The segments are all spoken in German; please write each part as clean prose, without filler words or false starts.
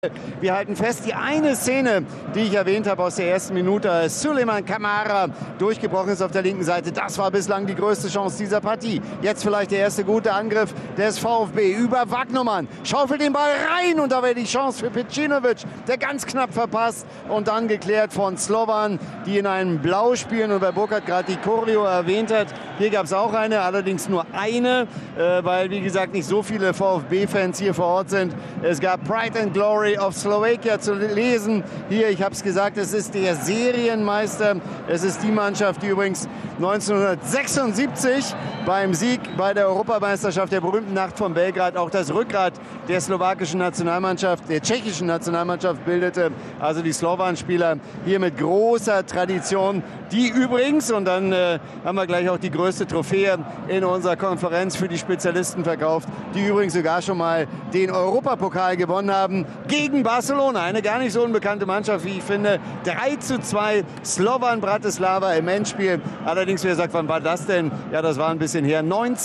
Wir halten fest, die eine Szene, die ich erwähnt habe aus der ersten Minute, als Suleiman Camara durchgebrochen ist auf der linken Seite, das war bislang die größte Chance dieser Partie. Jetzt vielleicht der erste gute Angriff des VfB über Wagnumann. Schaufelt den Ball rein und da wäre die Chance für Pecinovic, der ganz knapp verpasst und dann geklärt von Slovan, die in einem Blau spielen. Und wer Burkhard gerade die Choreo erwähnt hat, hier gab es auch eine, allerdings nur eine, weil wie gesagt nicht so viele VfB-Fans hier vor Ort sind. Es gab Pride and Glory of Slovakia zu lesen. Hier, ich habe es gesagt, es ist der Serienmeister. Es ist die Mannschaft, die übrigens 1976 beim Sieg bei der Europameisterschaft der berühmten Nacht von Belgrad auch das Rückgrat der slowakischen Nationalmannschaft, der tschechischen Nationalmannschaft bildete. Also die Slovan-Spieler hier mit großer Tradition, die übrigens, und dann haben wir gleich auch die größte Trophäe in unserer Konferenz für die Spezialisten verkauft, die übrigens sogar schon mal den Europapokal gewonnen haben gegen Barcelona. Eine gar nicht so unbekannte Mannschaft, wie ich finde. 3:2 Slovan Bratislava im Endspiel. Allerdings, wer sagt, wann war das denn? Ja, das war ein bisschen her.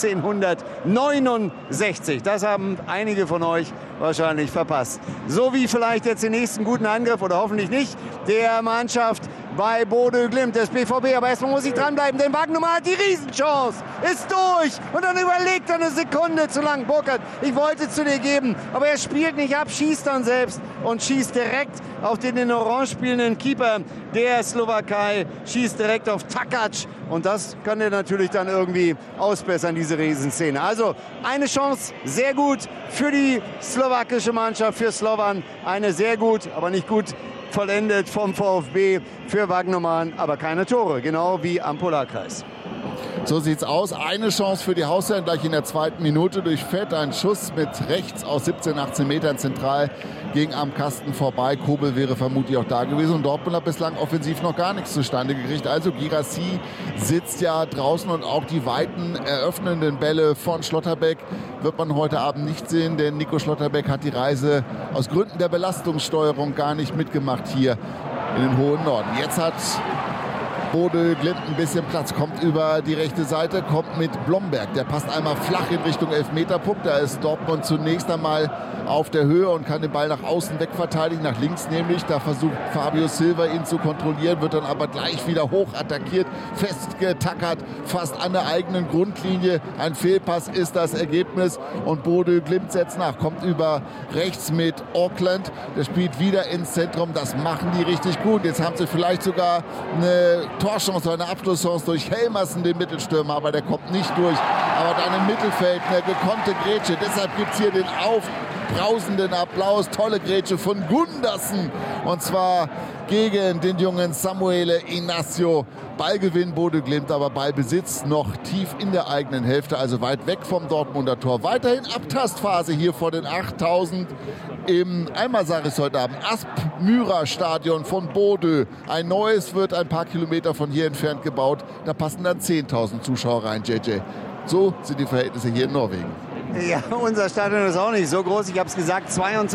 1969. Das haben einige von euch wahrscheinlich verpasst. So wie vielleicht jetzt den nächsten guten Angriff, oder hoffentlich nicht, der Mannschaft bei Bodø Glimt des BVB. Aber erstmal muss ich dranbleiben, denn Wagnumann hat die Riesenchance. Ist durch. Und dann überlegt er eine Sekunde zu lang. Burkhard, ich wollte zu dir geben, aber er spielt nicht ab, schießt dann selbst und schießt direkt auf den in Orange spielenden Keeper der Slowakei. Schießt direkt auf Takac. Und das kann er natürlich dann irgendwie ausbessern, diese Riesenszene. Also eine Chance, sehr gut für die slowakische Mannschaft, für Slovan. Eine sehr gut, aber nicht gut vollendet vom VfB für Wagnumann, aber keine Tore, genau wie am Polarkreis. So sieht's aus. Eine Chance für die Hausherren gleich in der zweiten Minute durch Fett. Ein Schuss mit rechts aus 17, 18 Metern zentral ging am Kasten vorbei. Kobel wäre vermutlich auch da gewesen. Und Dortmund hat bislang offensiv noch gar nichts zustande gekriegt. Also Guirassy sitzt ja draußen und auch die weiten eröffnenden Bälle von Schlotterbeck wird man heute Abend nicht sehen. Denn Nico Schlotterbeck hat die Reise aus Gründen der Belastungssteuerung gar nicht mitgemacht hier in den hohen Norden. Jetzt hat Bodø Glimt ein bisschen Platz, kommt über die rechte Seite, kommt mit Blomberg. Der passt einmal flach in Richtung Elfmeterpunkt. Da ist Dortmund zunächst einmal auf der Höhe und kann den Ball nach außen wegverteidigen, nach links nämlich. Da versucht Fabio Silva ihn zu kontrollieren, wird dann aber gleich wieder hoch attackiert, festgetackert, fast an der eigenen Grundlinie. Ein Fehlpass ist das Ergebnis und Bodø Glimt setzt nach, kommt über rechts mit Auckland. Der spielt wieder ins Zentrum, das machen die richtig gut. Jetzt haben sie vielleicht sogar eine Torchance oder eine Abschlusschance durch Helmersen, den Mittelstürmer, aber der kommt nicht durch. Aber dann im Mittelfeld eine gekonnte Grätsche. Deshalb gibt es hier den aufbrausenden Applaus. Tolle Grätsche von Gundersen. Und zwar gegen den jungen Samuele Inácio. Ballgewinn Bodø Glimt, aber Ballbesitz noch tief in der eigenen Hälfte, also weit weg vom Dortmunder Tor. Weiterhin Abtastphase hier vor den 8000 im Eimersaris heute Abend. Aspmyra-Stadion von Bodø. Ein neues wird ein paar Kilometer von hier entfernt gebaut. Da passen dann 10.000 Zuschauer rein, JJ. So sind die Verhältnisse hier in Norwegen. Ja, unser Stadion ist auch nicht so groß. Ich habe es gesagt,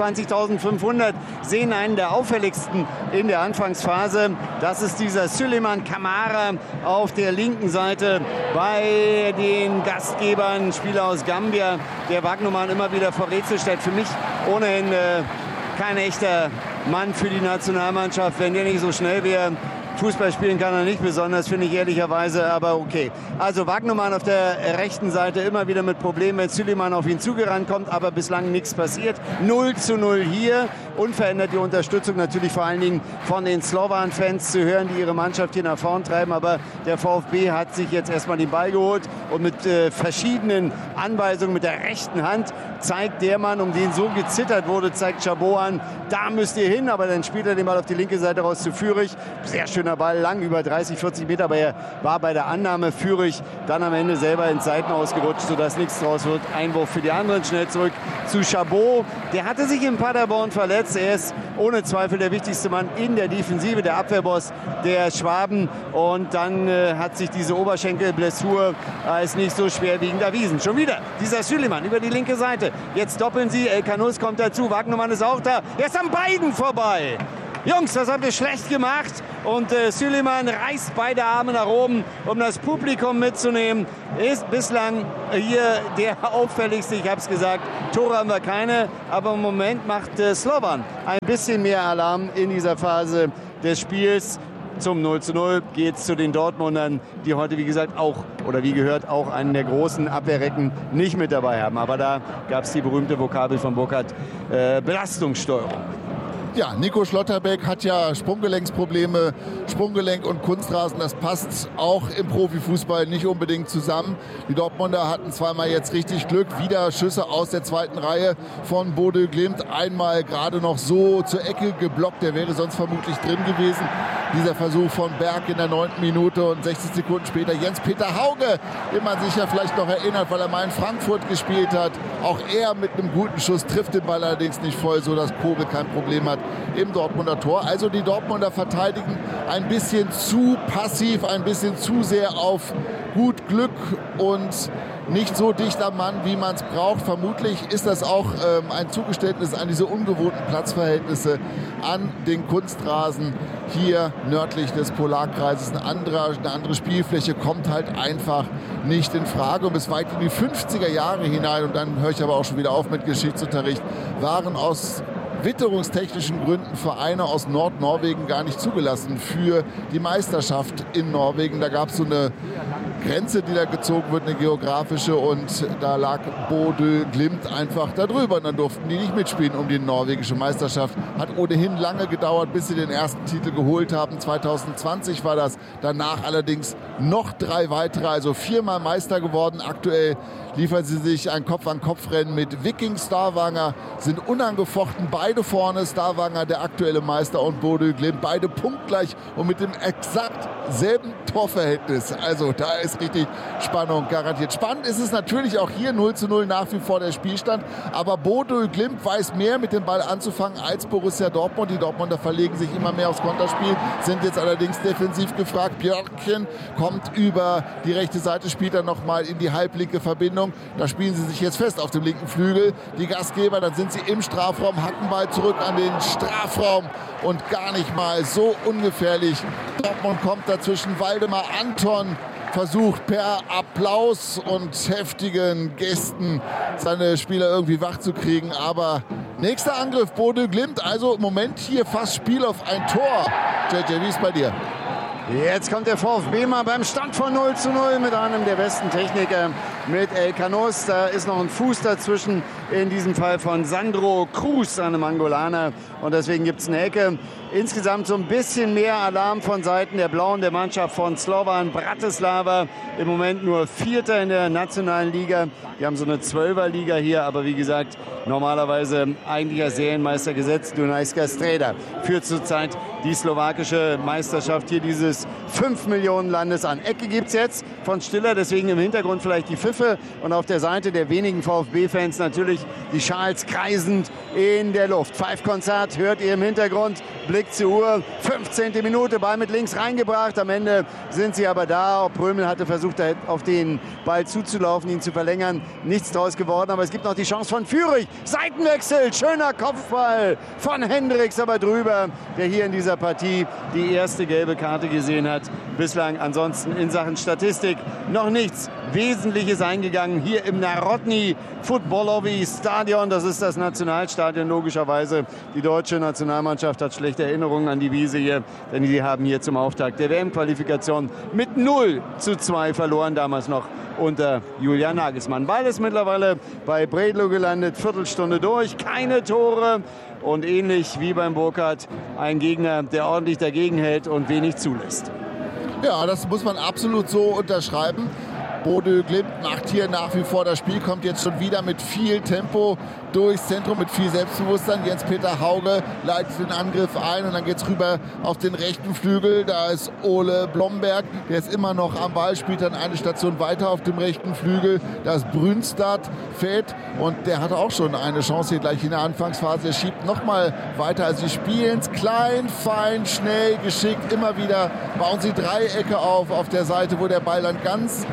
22.500 sehen einen der auffälligsten in der Anfangsphase. Das ist dieser Suleiman Camara auf der linken Seite bei den Gastgebern, Spieler aus Gambia, der Wagnumann immer wieder vor Rätsel stellt. Für mich ohnehin kein echter Mann für die Nationalmannschaft, wenn der nicht so schnell wäre. Fußball spielen kann er nicht besonders, finde ich ehrlicherweise, aber okay. Also Wagnumann auf der rechten Seite immer wieder mit Problemen, wenn Suleiman auf ihn zugerannt kommt, aber bislang nichts passiert. 0:0 hier, unverändert die Unterstützung natürlich vor allen Dingen von den Slovan-Fans zu hören, die ihre Mannschaft hier nach vorn treiben, aber der VfB hat sich jetzt erstmal den Ball geholt und mit verschiedenen Anweisungen mit der rechten Hand zeigt der Mann, um den so gezittert wurde, zeigt Chabot an, da müsst ihr hin, aber dann spielt er den Ball auf die linke Seite raus zu Führig. Sehr schöner Ball, lang über 30, 40 Meter, aber er war bei der Annahme Führig dann am Ende selber ins Seiten ausgerutscht, sodass nichts draus wird. Einwurf für die anderen, schnell zurück zu Chabot. Der hatte sich in Paderborn verletzt. Er ist ohne Zweifel der wichtigste Mann in der Defensive, der Abwehrboss der Schwaben. Und dann hat sich diese Oberschenkelblessur als nicht so schwerwiegend erwiesen. Schon wieder dieser Suleiman über die linke Seite. Jetzt doppeln sie, El Canus kommt dazu, Wagnumann ist auch da. Er ist an beiden vorbei. Jungs, das habt ihr schlecht gemacht. Und Süleyman reißt beide Arme nach oben, um das Publikum mitzunehmen. Ist bislang hier der auffälligste, ich habe es gesagt. Tore haben wir keine, aber im Moment macht Slovan ein bisschen mehr Alarm in dieser Phase des Spiels. Zum 0:0 geht es zu den Dortmundern, die heute, wie gesagt, auch, oder wie gehört, auch einen der großen Abwehrrecken nicht mit dabei haben. Aber da gab es die berühmte Vokabel von Burkhardt, Belastungssteuerung. Ja, Nico Schlotterbeck hat ja Sprunggelenksprobleme. Sprunggelenk und Kunstrasen, das passt auch im Profifußball nicht unbedingt zusammen. Die Dortmunder hatten zweimal jetzt richtig Glück. Wieder Schüsse aus der zweiten Reihe von Bodø Glimt. Einmal gerade noch so zur Ecke geblockt. Der wäre sonst vermutlich drin gewesen. Dieser Versuch von Berg in der 9. Minute und 60 Sekunden später Jens-Peter Hauge, den man sich ja vielleicht noch erinnert, weil er mal in Frankfurt gespielt hat. Auch er mit einem guten Schuss trifft den Ball allerdings nicht voll, sodass Kobel kein Problem hat im Dortmunder Tor. Also die Dortmunder verteidigen ein bisschen zu passiv, ein bisschen zu sehr auf gut Glück und nicht so dicht am Mann, wie man es braucht. Vermutlich ist das auch ein Zugeständnis an diese ungewohnten Platzverhältnisse an den Kunstrasen hier nördlich des Polarkreises. Eine andere Spielfläche kommt halt einfach nicht in Frage. Und bis weit in die 50er Jahre hinein, und dann höre ich aber auch schon wieder auf mit Geschichtsunterricht, waren aus witterungstechnischen Gründen Vereine aus Nordnorwegen gar nicht zugelassen für die Meisterschaft in Norwegen. Da gab es so eine Grenze, die da gezogen wird, eine geografische, und da lag Bodø Glimt einfach da drüber. Und dann durften die nicht mitspielen um die norwegische Meisterschaft. Hat ohnehin lange gedauert, bis sie den ersten Titel geholt haben. 2020 war das. Danach allerdings noch 3 weitere, also 4-mal Meister geworden. Aktuell liefern sie sich ein Kopf-an-Kopf-Rennen mit Viking Stavanger, sind unangefochten beide vorne. Stavanger der aktuelle Meister und Bodø Glimt beide punktgleich und mit dem exakt selben Torverhältnis. Also da ist richtig Spannung garantiert. Spannend ist es natürlich auch hier, 0:0 nach wie vor der Spielstand, aber Bodø Glimt weiß mehr mit dem Ball anzufangen als Borussia Dortmund. Die Dortmunder verlegen sich immer mehr aufs Konterspiel, sind jetzt allerdings defensiv gefragt. Björkchen kommt über die rechte Seite, spielt dann nochmal in die halblinke Verbindung. Da spielen sie sich jetzt fest auf dem linken Flügel. Die Gastgeber, dann sind sie im Strafraum, hacken Ball zurück an den Strafraum und gar nicht mal so ungefährlich. Dortmund kommt dazwischen. Waldemar Anton versucht per Applaus und heftigen Gesten seine Spieler irgendwie wach zu kriegen. Aber nächster Angriff, Bodø Glimt. Also im Moment hier fast Spiel auf ein Tor. JJ, wie ist bei dir? Jetzt kommt der VfB mal beim Stand von 0:0 mit einem der besten Techniker, mit El Canos. Da ist noch ein Fuß dazwischen, in diesem Fall von Sandro Cruz, einem Angolaner. Und deswegen gibt es eine Ecke. Insgesamt so ein bisschen mehr Alarm von Seiten der Blauen, der Mannschaft von Slovan Bratislava. Im Moment nur Vierter in der nationalen Liga. Wir haben so eine 12er-Liga hier, aber wie gesagt, normalerweise eigentlicher Serienmeister gesetzt. Dunajska Streda führt zurzeit die slowakische Meisterschaft hier dieses 5 Millionen Landes an. Ecke gibt es jetzt von Stiller, deswegen im Hintergrund vielleicht die Pfiffe. Und auf der Seite der wenigen VfB-Fans natürlich die Schals kreisend in der Luft. Pfeifkonzert hört ihr im Hintergrund. Blick zur Uhr, 15. Minute, Ball mit links reingebracht. Am Ende sind sie aber da. Prömel hatte versucht, auf den Ball zuzulaufen, ihn zu verlängern. Nichts draus geworden, aber es gibt noch die Chance von Führig. Seitenwechsel, schöner Kopfball von Hendricks, aber drüber, der hier in dieser Partie die erste gelbe Karte gesehen hat. Bislang ansonsten in Sachen Statistik noch nichts Wesentliches eingegangen. Hier im Narodni Fotbalovi Stadion, das ist das Nationalstadion logischerweise. Die deutsche Nationalmannschaft hat schlechte Erinnerungen an die Wiese hier, denn sie haben hier zum Auftakt der WM-Qualifikation mit 0:2 verloren, damals noch unter Julian Nagelsmann. Ball ist mittlerweile bei Bredlo gelandet, Viertelstunde durch, keine Tore und ähnlich wie beim Burkhardt ein Gegner, der ordentlich dagegen hält und wenig zulässt. Ja, das muss man absolut so unterschreiben. Bodø Glimt macht hier nach wie vor das Spiel, kommt jetzt schon wieder mit viel Tempo durchs Zentrum, mit viel Selbstbewusstsein. Jens-Peter Hauge leitet den Angriff ein und dann geht es rüber auf den rechten Flügel. Da ist Ole Blomberg, der ist immer noch am Ball, spielt dann eine Station weiter auf dem rechten Flügel. Da ist Brünstad, Fett, und der hatte auch schon eine Chance hier gleich in der Anfangsphase. Er schiebt nochmal weiter. Also sie spielen es klein, fein, schnell, geschickt. Immer wieder bauen sie Dreiecke auf der Seite, wo der Ball dann ganz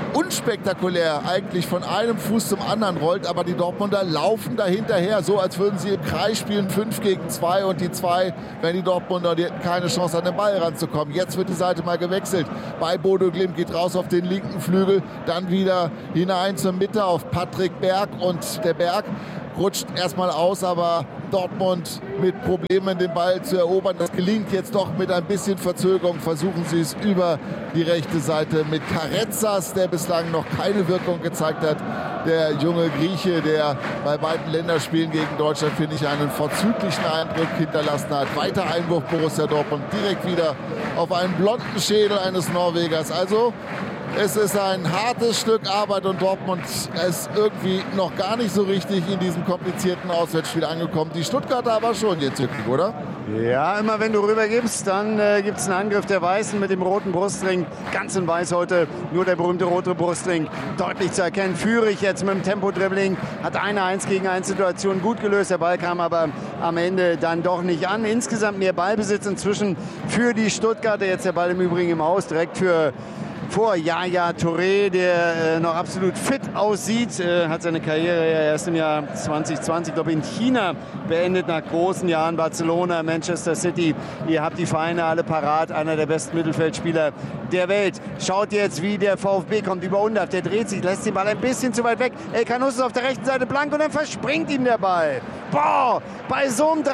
unspektakulär eigentlich von einem Fuß zum anderen rollt, aber die Dortmunder laufen dahinterher, so als würden sie im Kreis spielen, 5 gegen 2 und die 2, wenn die Dortmunder, die hätten keine Chance an den Ball ranzukommen. Jetzt wird die Seite mal gewechselt. Bei Bodo Glimt geht raus auf den linken Flügel, dann wieder hinein zur Mitte auf Patrick Berg und der Berg rutscht erstmal aus, aber Dortmund mit Problemen, den Ball zu erobern. Das gelingt jetzt doch mit ein bisschen Verzögerung. Versuchen sie es über die rechte Seite mit Karezas, der bislang noch keine Wirkung gezeigt hat. Der junge Grieche, der bei beiden Länderspielen gegen Deutschland, finde ich, einen vorzüglichen Eindruck hinterlassen hat. Weiter Einwurf Borussia Dortmund direkt wieder auf einen blonden Schädel eines Norwegers. Also es ist ein hartes Stück Arbeit und Dortmund ist irgendwie noch gar nicht so richtig in diesem komplizierten Auswärtsspiel angekommen. Die Stuttgarter aber schon jetzt wirklich, oder? Ja, immer wenn du rübergibst, dann gibt es einen Angriff der Weißen mit dem roten Brustring. Ganz in weiß heute, nur der berühmte rote Brustring. Deutlich zu erkennen. Führig jetzt mit dem Tempo-Dribbling. Hat eine 1 gegen 1 Situation gut gelöst. Der Ball kam aber am Ende dann doch nicht an. Insgesamt mehr Ballbesitz inzwischen für die Stuttgarter. Jetzt der Ball im Übrigen im Aus, direkt vor Yaya Touré, der noch absolut fit aussieht, hat seine Karriere ja erst im Jahr 2020, glaube ich, in China beendet, nach großen Jahren. Barcelona, Manchester City, ihr habt die Vereine alle parat, einer der besten Mittelfeldspieler der Welt. Schaut jetzt, wie der VfB kommt über Undav, der dreht sich, lässt den Ball ein bisschen zu weit weg. El Canus ist auf der rechten Seite blank und dann verspringt ihm der Ball. Boah, bei so einem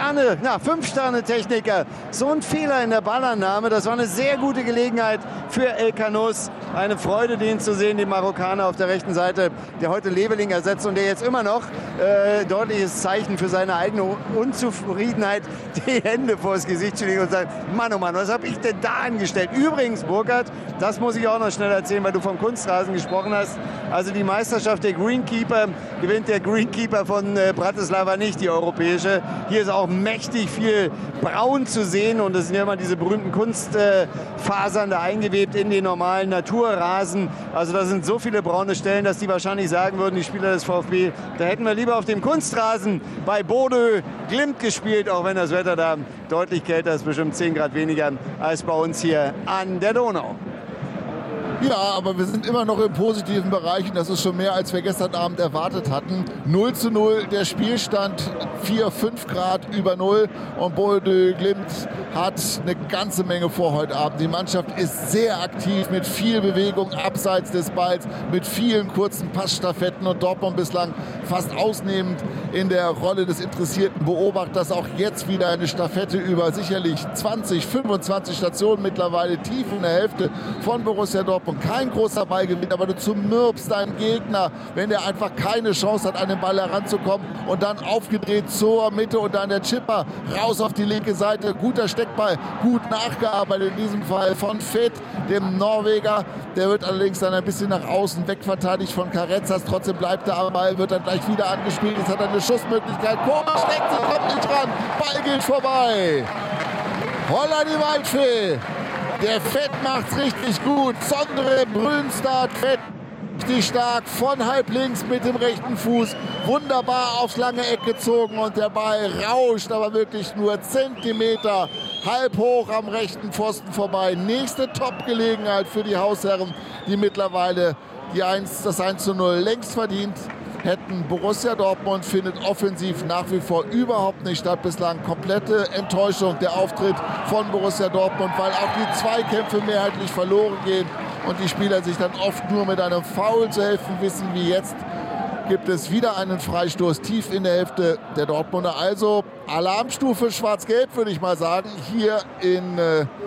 5-Sterne-Techniker, so ein Fehler in der Ballannahme, das war eine sehr gute Gelegenheit für El Canus. Eine Freude, den zu sehen, den Marokkaner auf der rechten Seite, der heute Leveling ersetzt und der jetzt immer noch deutliches Zeichen für seine eigene Unzufriedenheit die Hände vor das Gesicht schlägt und sagt, Mann, oh Mann, was habe ich denn da angestellt? Übrigens, Burkhard, das muss ich auch noch schnell erzählen, weil du vom Kunstrasen gesprochen hast. Also die Meisterschaft der Greenkeeper gewinnt der Greenkeeper von Bratislava nicht, die europäische. Hier ist auch mächtig viel Braun zu sehen und es sind ja immer diese berühmten Kunstfasern da eingewebt in den normalen Naturrasen. Also da sind so viele braune Stellen, dass die wahrscheinlich sagen würden, die Spieler des VfB, da hätten wir lieber auf dem Kunstrasen bei Bodø Glimt gespielt, auch wenn das Wetter da deutlich kälter ist, bestimmt 10 Grad weniger als bei uns hier an der Donau. Ja, aber wir sind immer noch im positiven Bereich und das ist schon mehr, als wir gestern Abend erwartet hatten. 0:0 der Spielstand, 4-5 Grad über Null und Bodø Glimt hat eine ganze Menge vor heute Abend. Die Mannschaft ist sehr aktiv mit viel Bewegung abseits des Balls, mit vielen kurzen Passstaffetten und Dortmund bislang fast ausnehmend in der Rolle des interessierten Beobachters. Auch jetzt wieder eine Staffette über sicherlich 20, 25 Stationen mittlerweile tief in der Hälfte von Borussia Dortmund. Kein großer Ballgewinn, aber du zermürbst deinen Gegner, wenn der einfach keine Chance hat, an den Ball heranzukommen und dann aufgedreht zur Mitte und dann der Chipper raus auf die linke Seite. Guter Steckball, gut nachgearbeitet in diesem Fall von Fett, dem Norweger. Der wird allerdings dann ein bisschen nach außen wegverteidigt von Karezas. Trotzdem bleibt er am Ball, wird dann gleich wieder angespielt. Jetzt hat er eine Schussmöglichkeit. Komisch, steckt sie, kommt nicht ran. Ball geht vorbei. Holla die Waldfee. Der Fett macht's richtig gut. Sondre Brünstad, Fett richtig stark von halb links mit dem rechten Fuß. Wunderbar aufs lange Eck gezogen und der Ball rauscht aber wirklich nur Zentimeter halb hoch am rechten Pfosten vorbei. Nächste Top-Gelegenheit für die Hausherren, die mittlerweile das 1:0 längst verdient hätten. Borussia Dortmund findet offensiv nach wie vor überhaupt nicht statt. Bislang komplette Enttäuschung der Auftritt von Borussia Dortmund, weil auch die Zweikämpfe mehrheitlich verloren gehen und die Spieler sich dann oft nur mit einem Foul zu helfen wissen, wie jetzt. Gibt es wieder einen Freistoß tief in der Hälfte der Dortmunder. Also Alarmstufe schwarz-gelb, würde ich mal sagen, hier in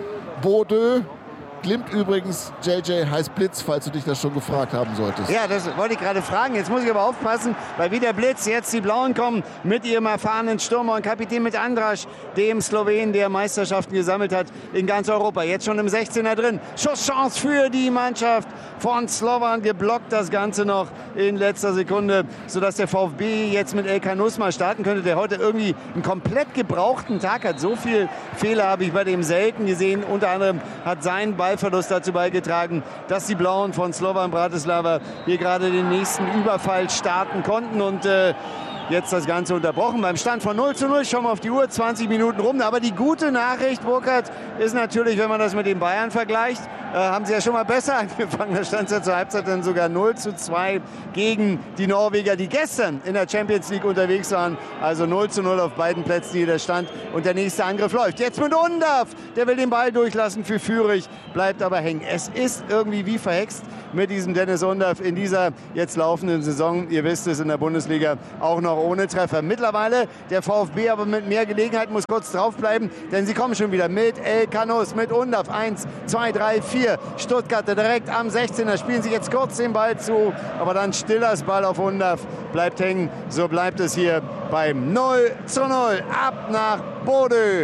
Bodø. Glimt übrigens, JJ, heißt Blitz, falls du dich das schon gefragt haben solltest. Ja, das wollte ich gerade fragen. Jetzt muss ich aber aufpassen, weil wie der Blitz jetzt die Blauen kommen mit ihrem erfahrenen Stürmer und Kapitän mit Andrasch, dem Slowen, der Meisterschaften gesammelt hat in ganz Europa. Jetzt schon im 16er drin. Schusschance für die Mannschaft von Slovan. Geblockt das Ganze noch in letzter Sekunde, sodass der VfB jetzt mit El Canus mal starten könnte, der heute irgendwie einen komplett gebrauchten Tag hat. So viel Fehler habe ich bei dem selten gesehen. Unter anderem hat sein Ballverlust dazu beigetragen, dass die Blauen von Slovan Bratislava hier gerade den nächsten Überfall starten konnten und jetzt das Ganze unterbrochen. Beim Stand von 0:0 schauen wir auf die Uhr, 20 Minuten rum. Aber die gute Nachricht, Burkhard, ist natürlich, wenn man das mit den Bayern vergleicht, haben sie ja schon mal besser angefangen. Da stand es ja zur Halbzeit dann sogar 0:2 gegen die Norweger, die gestern in der Champions League unterwegs waren. Also 0:0 auf beiden Plätzen hier der Stand. Und der nächste Angriff läuft. Jetzt mit Undav. Der will den Ball durchlassen für Fürich, bleibt aber hängen. Es ist irgendwie wie verhext mit diesem Dennis Undav in dieser jetzt laufenden Saison. Ihr wisst es, in der Bundesliga auch noch ohne Treffer. Mittlerweile der VfB aber mit mehr Gelegenheit, muss kurz draufbleiben, denn sie kommen schon wieder mit El Canos, mit Undav. 1, 2, 3, 4. Stuttgarter direkt am 16er spielen sich jetzt kurz den Ball zu, aber dann Stillers Ball auf Undav bleibt hängen. So bleibt es hier beim 0:0. Ab nach Bodø.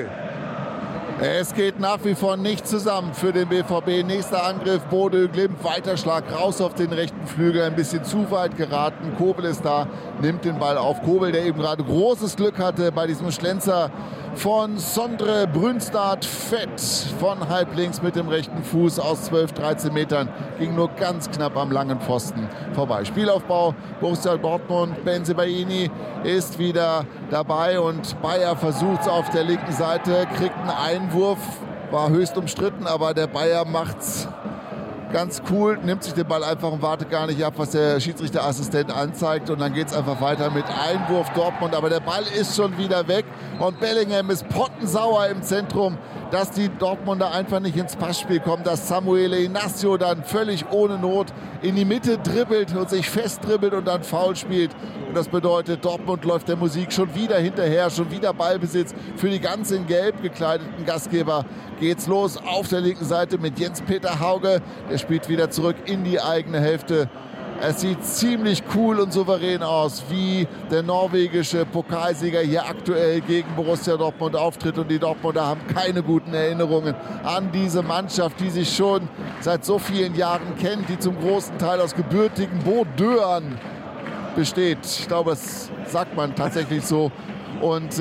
Es geht nach wie vor nicht zusammen für den BVB. Nächster Angriff, Bodø Glimt, Weiterschlag raus auf den rechten Flügel, ein bisschen zu weit geraten. Kobel ist da, nimmt den Ball auf. Kobel, der eben gerade großes Glück hatte bei diesem Schlenzer von Sondre Brünstad Fett von halblinks mit dem rechten Fuß aus 12, 13 Metern. Ging nur ganz knapp am langen Pfosten vorbei. Spielaufbau, Borussia Dortmund, Bensebaini ist wieder dabei und Bayer versucht es auf der linken Seite, kriegt einen Einwurf, war höchst umstritten, aber der Bayer macht's ganz cool, nimmt sich den Ball einfach und wartet gar nicht ab, was der Schiedsrichterassistent anzeigt. Und dann geht es einfach weiter mit Einwurf Dortmund. Aber der Ball ist schon wieder weg. Und Bellingham ist pottensauer im Zentrum, dass die Dortmunder einfach nicht ins Passspiel kommen. Dass Samuele Inácio dann völlig ohne Not in die Mitte dribbelt und sich festdribbelt und dann Foul spielt. Und das bedeutet, Dortmund läuft der Musik schon wieder hinterher. Schon wieder Ballbesitz für die ganz in gelb gekleideten Gastgeber. Geht's los auf der linken Seite mit Jens-Peter Hauge. Der spielt wieder zurück in die eigene Hälfte. Es sieht ziemlich cool und souverän aus, wie der norwegische Pokalsieger hier aktuell gegen Borussia Dortmund auftritt. Und die Dortmunder haben keine guten Erinnerungen an diese Mannschaft, die sich schon seit so vielen Jahren kennt, die zum großen Teil aus gebürtigen Bodøern besteht. Ich glaube, das sagt man tatsächlich so. Und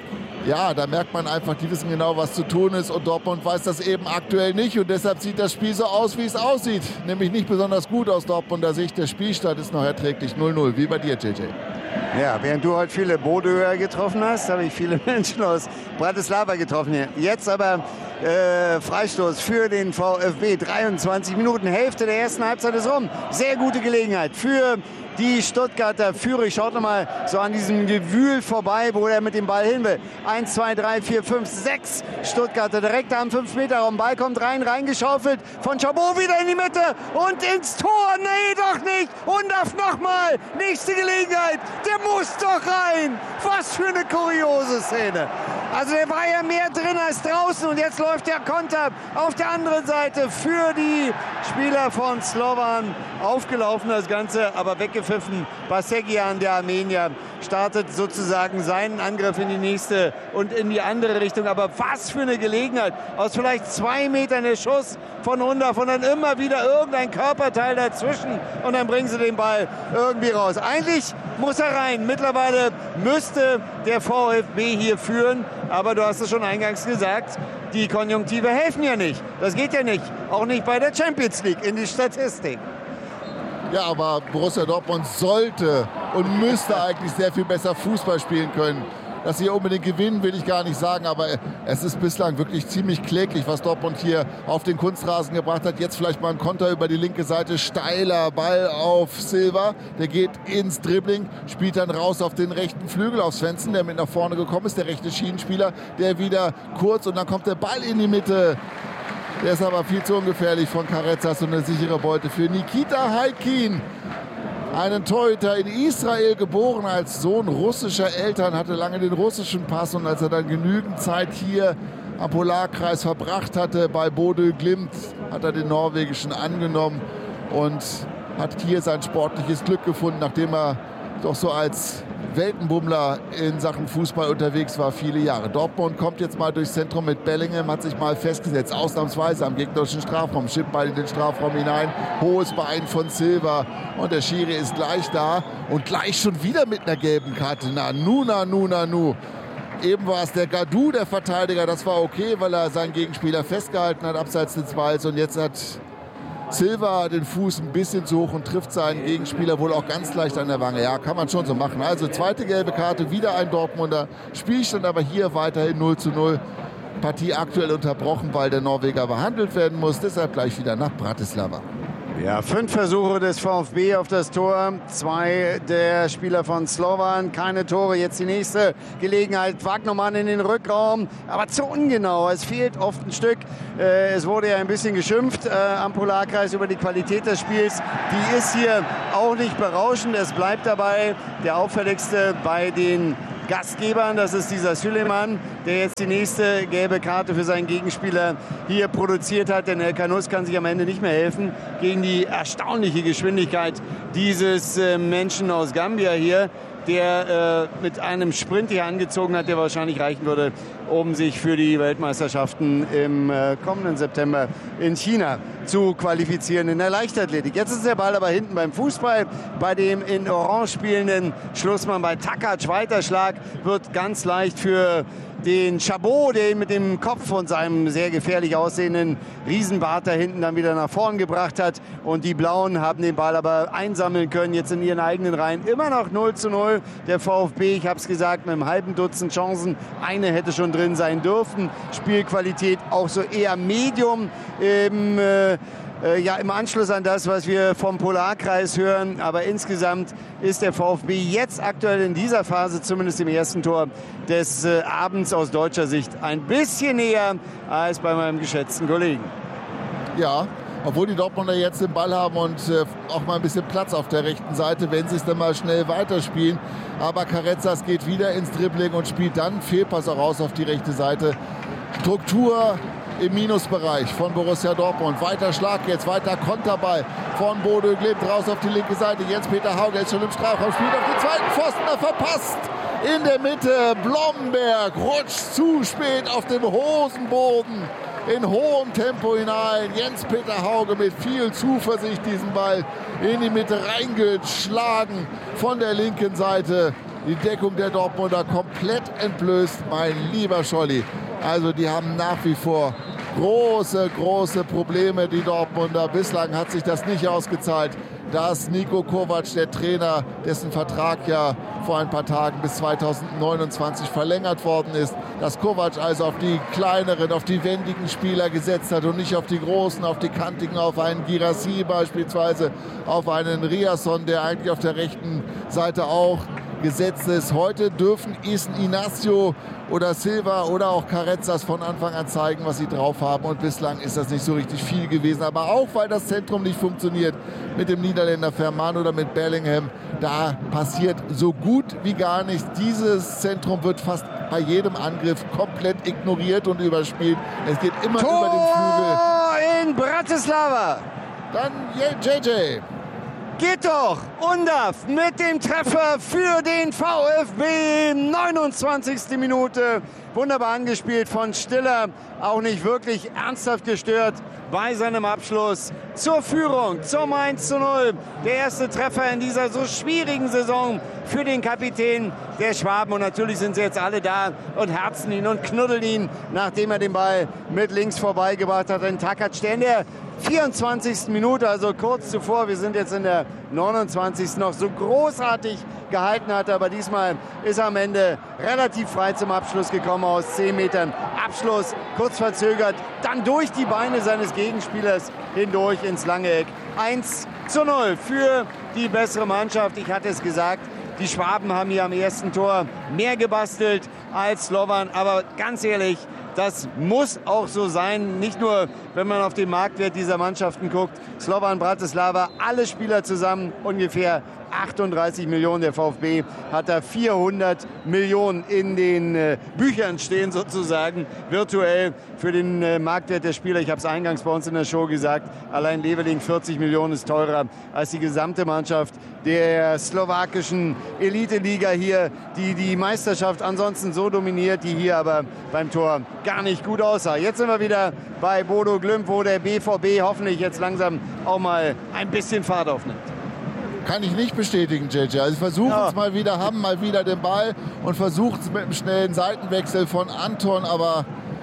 ja, da merkt man einfach, die wissen genau, was zu tun ist. Und Dortmund weiß das eben aktuell nicht. Und deshalb sieht das Spiel so aus, wie es aussieht. Nämlich nicht besonders gut aus Dortmunder Sicht. Der Spielstand ist noch erträglich 0:0. Wie bei dir, JJ. Ja, während du heute viele Bodøer getroffen hast, habe ich viele Menschen aus Bratislava getroffen hier. Jetzt aber Freistoß für den VfB. 23 Minuten, Hälfte der ersten Halbzeit ist rum. Sehr gute Gelegenheit für die Stuttgarter. Fürich schaut nochmal so an diesem Gewühl vorbei, wo er mit dem Ball hin will. 1, 2, 3, 4, 5, 6 Stuttgarter direkt am 5-Meter-Raum. Ball kommt rein, reingeschaufelt von Chabot wieder in die Mitte und ins Tor. Nee, doch nicht. Undav nochmal. Nächste Gelegenheit. Der muss doch rein. Was für eine kuriose Szene. Also der war ja mehr drin als draußen und jetzt läuft der Konter auf der anderen Seite für die Spieler von Slovan. Aufgelaufen das Ganze, aber weggepfiffen. Basegian, der Armenier, startet sozusagen seinen Angriff in die nächste und in die andere Richtung. Aber was für eine Gelegenheit. Aus vielleicht 2 Metern der Schuss von Undav und dann immer wieder irgendein Körperteil dazwischen und dann bringen sie den Ball irgendwie raus. Eigentlich muss er rein. Mittlerweile müsste der VfB hier führen. Aber du hast es schon eingangs gesagt, die Konjunktive helfen ja nicht. Das geht ja nicht. Auch nicht bei der Champions League in die Statistik. Ja, aber Borussia Dortmund sollte und müsste eigentlich sehr viel besser Fußball spielen können. Dass sie unbedingt gewinnen, will ich gar nicht sagen, aber es ist bislang wirklich ziemlich kläglich, was Dortmund hier auf den Kunstrasen gebracht hat. Jetzt vielleicht mal ein Konter über die linke Seite, steiler Ball auf Silva, der geht ins Dribbling, spielt dann raus auf den rechten Flügel, auf Svensson, der mit nach vorne gekommen ist, der rechte Schienenspieler, der wieder kurz und dann kommt der Ball in die Mitte. Der ist aber viel zu ungefährlich von Karetzas und eine sichere Beute für Nikita Haikin. Einen Torhüter in Israel geboren, als Sohn russischer Eltern, hatte lange den russischen Pass und als er dann genügend Zeit hier am Polarkreis verbracht hatte bei Bodø Glimt, hat er den norwegischen angenommen und hat hier sein sportliches Glück gefunden, nachdem er doch so als Weltenbummler in Sachen Fußball unterwegs war, viele Jahre. Dortmund kommt jetzt mal durchs Zentrum mit Bellingham, hat sich mal festgesetzt, ausnahmsweise am gegnerischen Strafraum, schippt Ball in den Strafraum hinein, hohes Bein von Silva und der Schiri ist gleich da und gleich schon wieder mit einer gelben Karte. Nu. Eben war es der Gadou, der Verteidiger, das war okay, weil er seinen Gegenspieler festgehalten hat, abseits des Balls und jetzt hat Silva den Fuß ein bisschen zu hoch und trifft seinen Gegenspieler wohl auch ganz leicht an der Wange. Ja, kann man schon so machen. Also zweite gelbe Karte, wieder ein Dortmunder. Spielstand aber hier weiterhin 0:0. Partie aktuell unterbrochen, weil der Norweger behandelt werden muss. Deshalb gleich wieder nach Bratislava. Ja, 5 Versuche des VfB auf das Tor. 2 der Spieler von Slovan. Keine Tore. Jetzt die nächste Gelegenheit. Wagnermann in den Rückraum. Aber zu ungenau. Es fehlt oft ein Stück. Es wurde ja ein bisschen geschimpft am Polarkreis über die Qualität des Spiels. Die ist hier auch nicht berauschend. Es bleibt dabei der auffälligste bei den Gastgebern, das ist dieser Süleyman, der jetzt die nächste gelbe Karte für seinen Gegenspieler hier produziert hat. Denn El Kanous kann sich am Ende nicht mehr helfen gegen die erstaunliche Geschwindigkeit dieses Menschen aus Gambia hier, der mit einem Sprint hier angezogen hat, der wahrscheinlich reichen würde, um sich für die Weltmeisterschaften im kommenden September in China zu qualifizieren in der Leichtathletik. Jetzt ist der Ball aber hinten beim Fußball, bei dem in Orange spielenden Schlussmann bei Takac. Weiterschlag wird ganz leicht für den Chabot, der ihn mit dem Kopf und seinem sehr gefährlich aussehenden Riesenbart da hinten dann wieder nach vorn gebracht hat. Und die Blauen haben den Ball aber einsammeln können, jetzt in ihren eigenen Reihen. Immer noch 0:0. Der VfB, ich habe es gesagt, mit einem halben Dutzend Chancen. Eine hätte schon drin sein dürfen. Spielqualität auch so eher Medium im Anschluss an das, was wir vom Polarkreis hören. Aber insgesamt ist der VfB jetzt aktuell in dieser Phase, zumindest im ersten Tor des Abends aus deutscher Sicht, ein bisschen näher als bei meinem geschätzten Kollegen. Ja, obwohl die Dortmunder jetzt den Ball haben und auch mal ein bisschen Platz auf der rechten Seite, wenn sie es dann mal schnell weiterspielen. Aber Carezas geht wieder ins Dribbling und spielt dann Fehlpass auch raus auf die rechte Seite. Struktur im Minusbereich von Borussia Dortmund. Weiter Schlag jetzt, weiter Konterball von Bodo Glimt raus auf die linke Seite. Jens-Peter Hauge ist schon im Strafraum, spielt auf den zweiten Pfosten, er verpasst. In der Mitte Blomberg rutscht zu spät auf dem Hosenboden in hohem Tempo hinein. Jens-Peter Hauge mit viel Zuversicht diesen Ball in die Mitte reingeschlagen von der linken Seite. Die Deckung der Dortmunder komplett entblößt, mein lieber Scholli. Also die haben nach wie vor große Probleme, die Dortmunder. Bislang hat sich das nicht ausgezahlt, dass Niko Kovac, der Trainer, dessen Vertrag ja vor ein paar Tagen bis 2029 verlängert worden ist, dass Kovac also auf die kleineren, auf die wendigen Spieler gesetzt hat und nicht auf die großen, auf die kantigen, auf einen Girassi beispielsweise, auf einen Riasson, der eigentlich auf der rechten Seite auch gesetzt ist. Heute dürfen Inacio oder Silva oder auch Carezas von Anfang an zeigen, was sie drauf haben. Und bislang ist das nicht so richtig viel gewesen. Aber auch, weil das Zentrum nicht funktioniert mit dem Niederländer Vermaan oder mit Bellingham, da passiert so gut wie gar nichts. Dieses Zentrum wird fast bei jedem Angriff komplett ignoriert und überspielt. Es geht immer Tor über den in Flügel. Bratislava. Dann JJ. Geht doch! Undav mit dem Treffer für den VfB. 29. Minute. Wunderbar angespielt von Stiller. Auch nicht wirklich ernsthaft gestört bei seinem Abschluss zur Führung, zum 1:0. Der erste Treffer in dieser so schwierigen Saison für den Kapitän der Schwaben. Und natürlich sind sie jetzt alle da und herzen ihn und knuddeln ihn, nachdem er den Ball mit links vorbeigebracht hat. Ein Takac, der in der 24. Minute, also kurz zuvor, wir sind jetzt in der 29. noch so großartig gehalten hatte, aber diesmal ist er am Ende relativ frei zum Abschluss gekommen aus 10 Metern. Abschluss kurz verzögert, dann durch die Beine seines Gegenspielers hindurch ins lange Eck. 1:0 für die bessere Mannschaft. Ich hatte es gesagt, die Schwaben haben hier am ersten Tor mehr gebastelt als Slovan, aber ganz ehrlich, das muss auch so sein, nicht nur, wenn man auf den Marktwert dieser Mannschaften guckt. Slovan Bratislava, alle Spieler zusammen, ungefähr 38 Millionen. Der VfB hat da 400 Millionen in den Büchern stehen sozusagen, virtuell für den Marktwert der Spieler. Ich habe es eingangs bei uns in der Show gesagt, allein Leveling 40 Millionen ist teurer als die gesamte Mannschaft der slowakischen Elite-Liga hier, die die Meisterschaft ansonsten so dominiert, die hier aber beim Tor gar nicht gut aussah. Jetzt sind wir wieder bei Bodo Glimt, wo der BVB hoffentlich jetzt langsam auch mal ein bisschen Fahrt aufnimmt. Kann ich nicht bestätigen, JJ. Also versuchen es mal wieder, haben mal wieder den Ball und versucht es mit einem schnellen Seitenwechsel von Anton, aber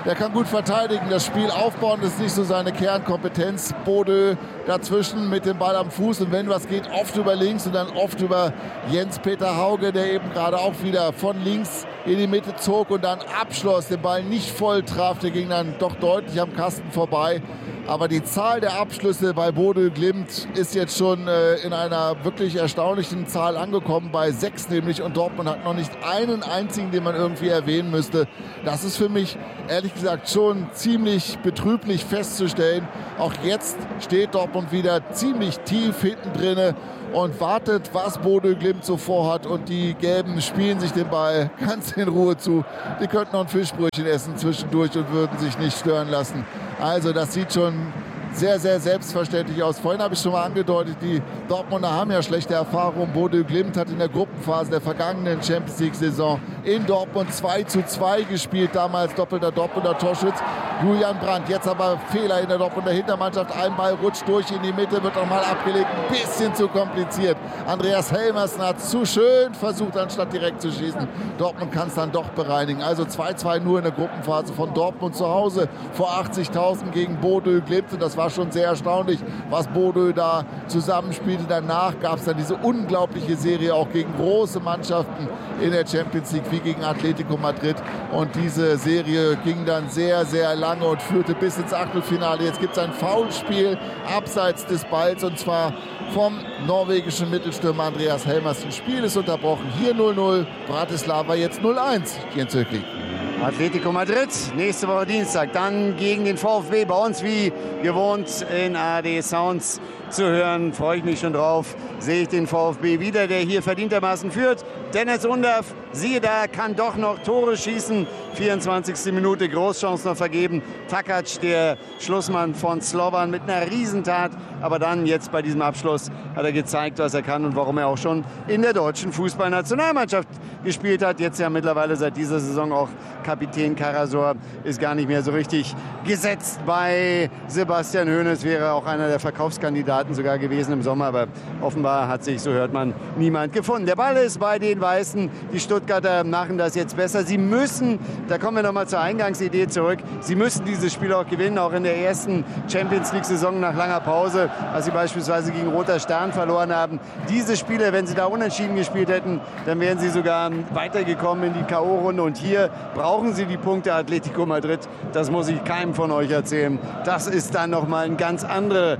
Der kann gut verteidigen, das Spiel aufbauen, das ist nicht so seine Kernkompetenz. Bodø dazwischen mit dem Ball am Fuß und wenn was geht, oft über links und dann oft über Jens-Peter Hauge, der eben gerade auch wieder von links in die Mitte zog und dann abschloss, den Ball nicht voll traf, der ging dann doch deutlich am Kasten vorbei. Aber die Zahl der Abschlüsse bei Bodø Glimt ist jetzt schon in einer wirklich erstaunlichen Zahl angekommen, bei 6 nämlich. Und Dortmund hat noch nicht einen einzigen, den man irgendwie erwähnen müsste. Das ist für mich ehrlich gesagt schon ziemlich betrüblich festzustellen. Auch jetzt steht Dortmund wieder ziemlich tief hinten drinne und wartet, was Bodø Glimt so vorhat. Und die Gelben spielen sich den Ball ganz in Ruhe zu. Die könnten noch ein Fischbrötchen essen zwischendurch und würden sich nicht stören lassen. Also das sieht schon sehr, sehr selbstverständlich aus. Vorhin habe ich schon mal angedeutet, die Dortmunder haben ja schlechte Erfahrungen. Bodø Glimt hat in der Gruppenphase der vergangenen Champions-League-Saison in Dortmund 2:2 gespielt. Damals doppelter Torschütz Julian Brandt. Jetzt aber Fehler in der Dortmunder Hintermannschaft. Ein Ball rutscht durch in die Mitte, wird nochmal abgelegt. Ein bisschen zu kompliziert. Andreas Helmersen hat zu schön versucht, anstatt direkt zu schießen. Dortmund kann es dann doch bereinigen. Also 2:2 nur in der Gruppenphase von Dortmund zu Hause vor 80.000 gegen Bodø Glimt. Und das war schon sehr erstaunlich, was Bodø da zusammenspielte. Danach gab es dann diese unglaubliche Serie auch gegen große Mannschaften in der Champions League wie gegen Atletico Madrid. Und diese Serie ging dann sehr, sehr lange und führte bis ins Achtelfinale. Jetzt gibt es ein Foulspiel abseits des Balls und zwar vom norwegischen Mittelstürmer Andreas Helmersen. Spiel ist unterbrochen. Hier 0:0, Bratislava jetzt 0:1. Jens Höcking. Atletico Madrid, nächste Woche Dienstag, dann gegen den VfB, bei uns wie gewohnt in ARD Sounds zu hören. Freue ich mich schon drauf, sehe ich den VfB wieder, der hier verdientermaßen führt. Dennis Undav, siehe da, kann doch noch Tore schießen. 24. Minute, Großchance noch vergeben. Takac, der Schlussmann von Slovan, mit einer Riesentat. Aber dann jetzt bei diesem Abschluss hat er gezeigt, was er kann und warum er auch schon in der deutschen Fußballnationalmannschaft gespielt hat. Jetzt ja mittlerweile seit dieser Saison auch Kapitän. Karasor ist gar nicht mehr so richtig gesetzt bei Sebastian Hoeneß. Wäre auch einer der Verkaufskandidaten sogar gewesen im Sommer. Aber offenbar hat sich, so hört man, niemand gefunden. Der Ball ist bei den Weißen. Die Stuttgarter machen das jetzt besser. Sie müssen, da kommen wir nochmal zur Eingangsidee zurück, sie müssen dieses Spiel auch gewinnen, auch in der ersten Champions-League-Saison nach langer Pause, als sie beispielsweise gegen Roter Stern verloren haben. Diese Spiele, wenn sie da unentschieden gespielt hätten, dann wären sie sogar weitergekommen in die K.O.-Runde. Und hier brauchen sie die Punkte Atletico Madrid. Das muss ich keinem von euch erzählen. Das ist dann nochmal eine ganz andere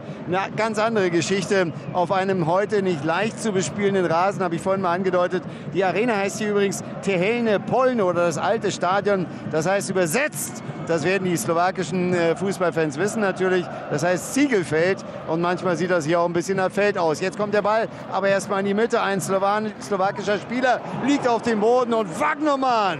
Geschichte. Auf einem heute nicht leicht zu bespielenden Rasen, habe ich vorhin mal angedeutet. Die Arena heißt hier übrigens Tehelne Polne oder das alte Stadion. Das heißt übersetzt, das werden die slowakischen Fußballfans wissen natürlich, das heißt Ziegelfeld. Und manchmal sieht das hier auch ein bisschen nach Feld aus. Jetzt kommt der Ball, aber erstmal in die Mitte. Ein slowakischer Spieler liegt auf dem Boden und Wagnermann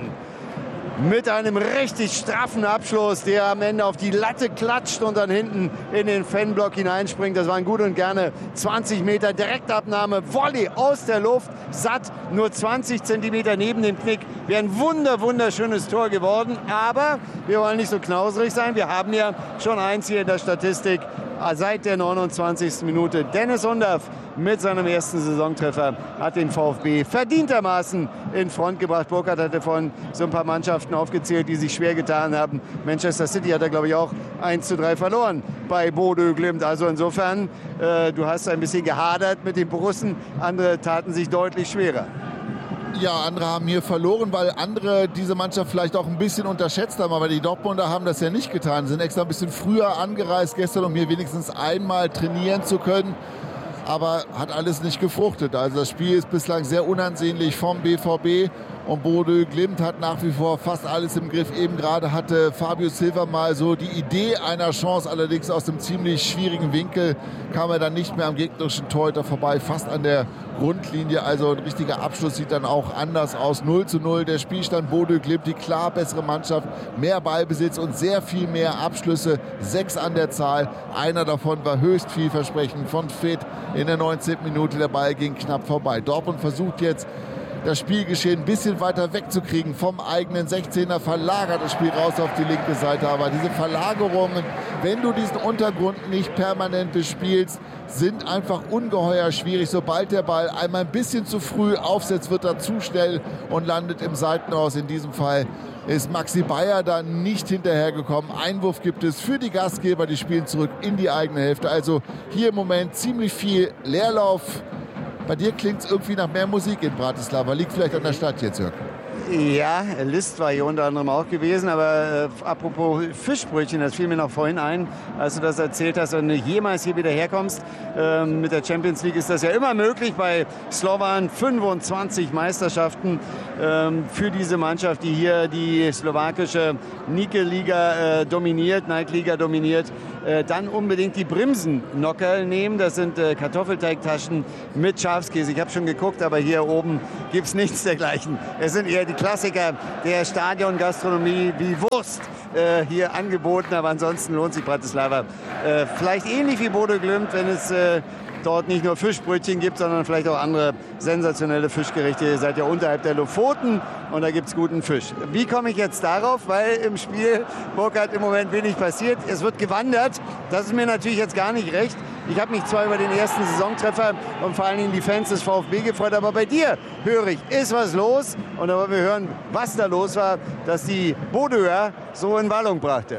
mit einem richtig straffen Abschluss, der am Ende auf die Latte klatscht und dann hinten in den Fanblock hineinspringt. Das waren gut und gerne 20 Meter Direktabnahme, Volley aus der Luft, satt, nur 20 Zentimeter neben dem Knick. Wäre ein wunderschönes Tor geworden, aber wir wollen nicht so knauserig sein. Wir haben ja schon eins hier in der Statistik seit der 29. Minute. Dennis Undav mit seinem ersten Saisontreffer hat den VfB verdientermaßen in Front gebracht. Burkhardt hatte vorhin so ein paar Mannschaften aufgezählt, die sich schwer getan haben. Manchester City hat er, glaube ich, auch 1:3 verloren bei Bodø Glimt. Also insofern, du hast ein bisschen gehadert mit den Borussen. Andere taten sich deutlich schwerer. Ja, andere haben hier verloren, weil andere diese Mannschaft vielleicht auch ein bisschen unterschätzt haben. Aber die Dortmunder haben das ja nicht getan. Sind extra ein bisschen früher angereist gestern, um hier wenigstens einmal trainieren zu können. Aber hat alles nicht gefruchtet. Also das Spiel ist bislang sehr unansehnlich vom BVB. Und Bodø Glimt hat nach wie vor fast alles im Griff. Eben gerade hatte Fabio Silva mal so die Idee einer Chance, allerdings aus einem ziemlich schwierigen Winkel kam er dann nicht mehr am gegnerischen Torhüter vorbei, fast an der Grundlinie. Also ein richtiger Abschluss sieht dann auch anders aus. 0:0 der Spielstand. Bodø Glimt die klar bessere Mannschaft, mehr Ballbesitz und sehr viel mehr Abschlüsse. 6 an der Zahl. Einer davon war höchst vielversprechend von Fit in der 19. Minute. Der Ball ging knapp vorbei. Dortmund versucht jetzt das Spielgeschehen ein bisschen weiter wegzukriegen vom eigenen 16er, verlagert das Spiel raus auf die linke Seite. Aber diese Verlagerungen, wenn du diesen Untergrund nicht permanent bespielst, sind einfach ungeheuer schwierig. Sobald der Ball einmal ein bisschen zu früh aufsetzt, wird er zu schnell und landet im Seitenaus. In diesem Fall ist Maxi Bayer da nicht hinterhergekommen. Einwurf gibt es für die Gastgeber, die spielen zurück in die eigene Hälfte. Also hier im Moment ziemlich viel Leerlauf. Bei dir klingt es irgendwie nach mehr Musik in Bratislava. Liegt vielleicht an der Stadt jetzt, Jörg? Ja, List war hier unter anderem auch gewesen, aber apropos Fischbrötchen, das fiel mir noch vorhin ein, als du das erzählt hast, wenn du jemals hier wieder herkommst. Mit der Champions League ist das ja immer möglich, bei Slovan 25 Meisterschaften für diese Mannschaft, die hier die slowakische Nike-Liga dominiert, Nike-Liga dominiert. Dann unbedingt die Brimsen-Nockerl nehmen. Das sind Kartoffelteigtaschen mit Schafskäse. Ich habe schon geguckt, aber hier oben gibt es nichts dergleichen. Es sind eher die Klassiker der Stadiongastronomie wie Wurst hier angeboten. Aber ansonsten lohnt sich Bratislava. Vielleicht ähnlich wie Bodø Glimt, wenn es dort nicht nur Fischbrötchen gibt, sondern vielleicht auch andere sensationelle Fischgerichte. Ihr seid ja unterhalb der Lofoten und da gibt es guten Fisch. Wie komme ich jetzt darauf? Weil im Spiel Burkhard im Moment wenig passiert. Es wird gewandert. Das ist mir natürlich jetzt gar nicht recht. Ich habe mich zwar über den ersten Saisontreffer und vor allen Dingen die Fans des VfB gefreut, aber bei dir höre ich, ist was los. Und da wollen wir hören, was da los war, dass die Bodøer so in Wallung brachte.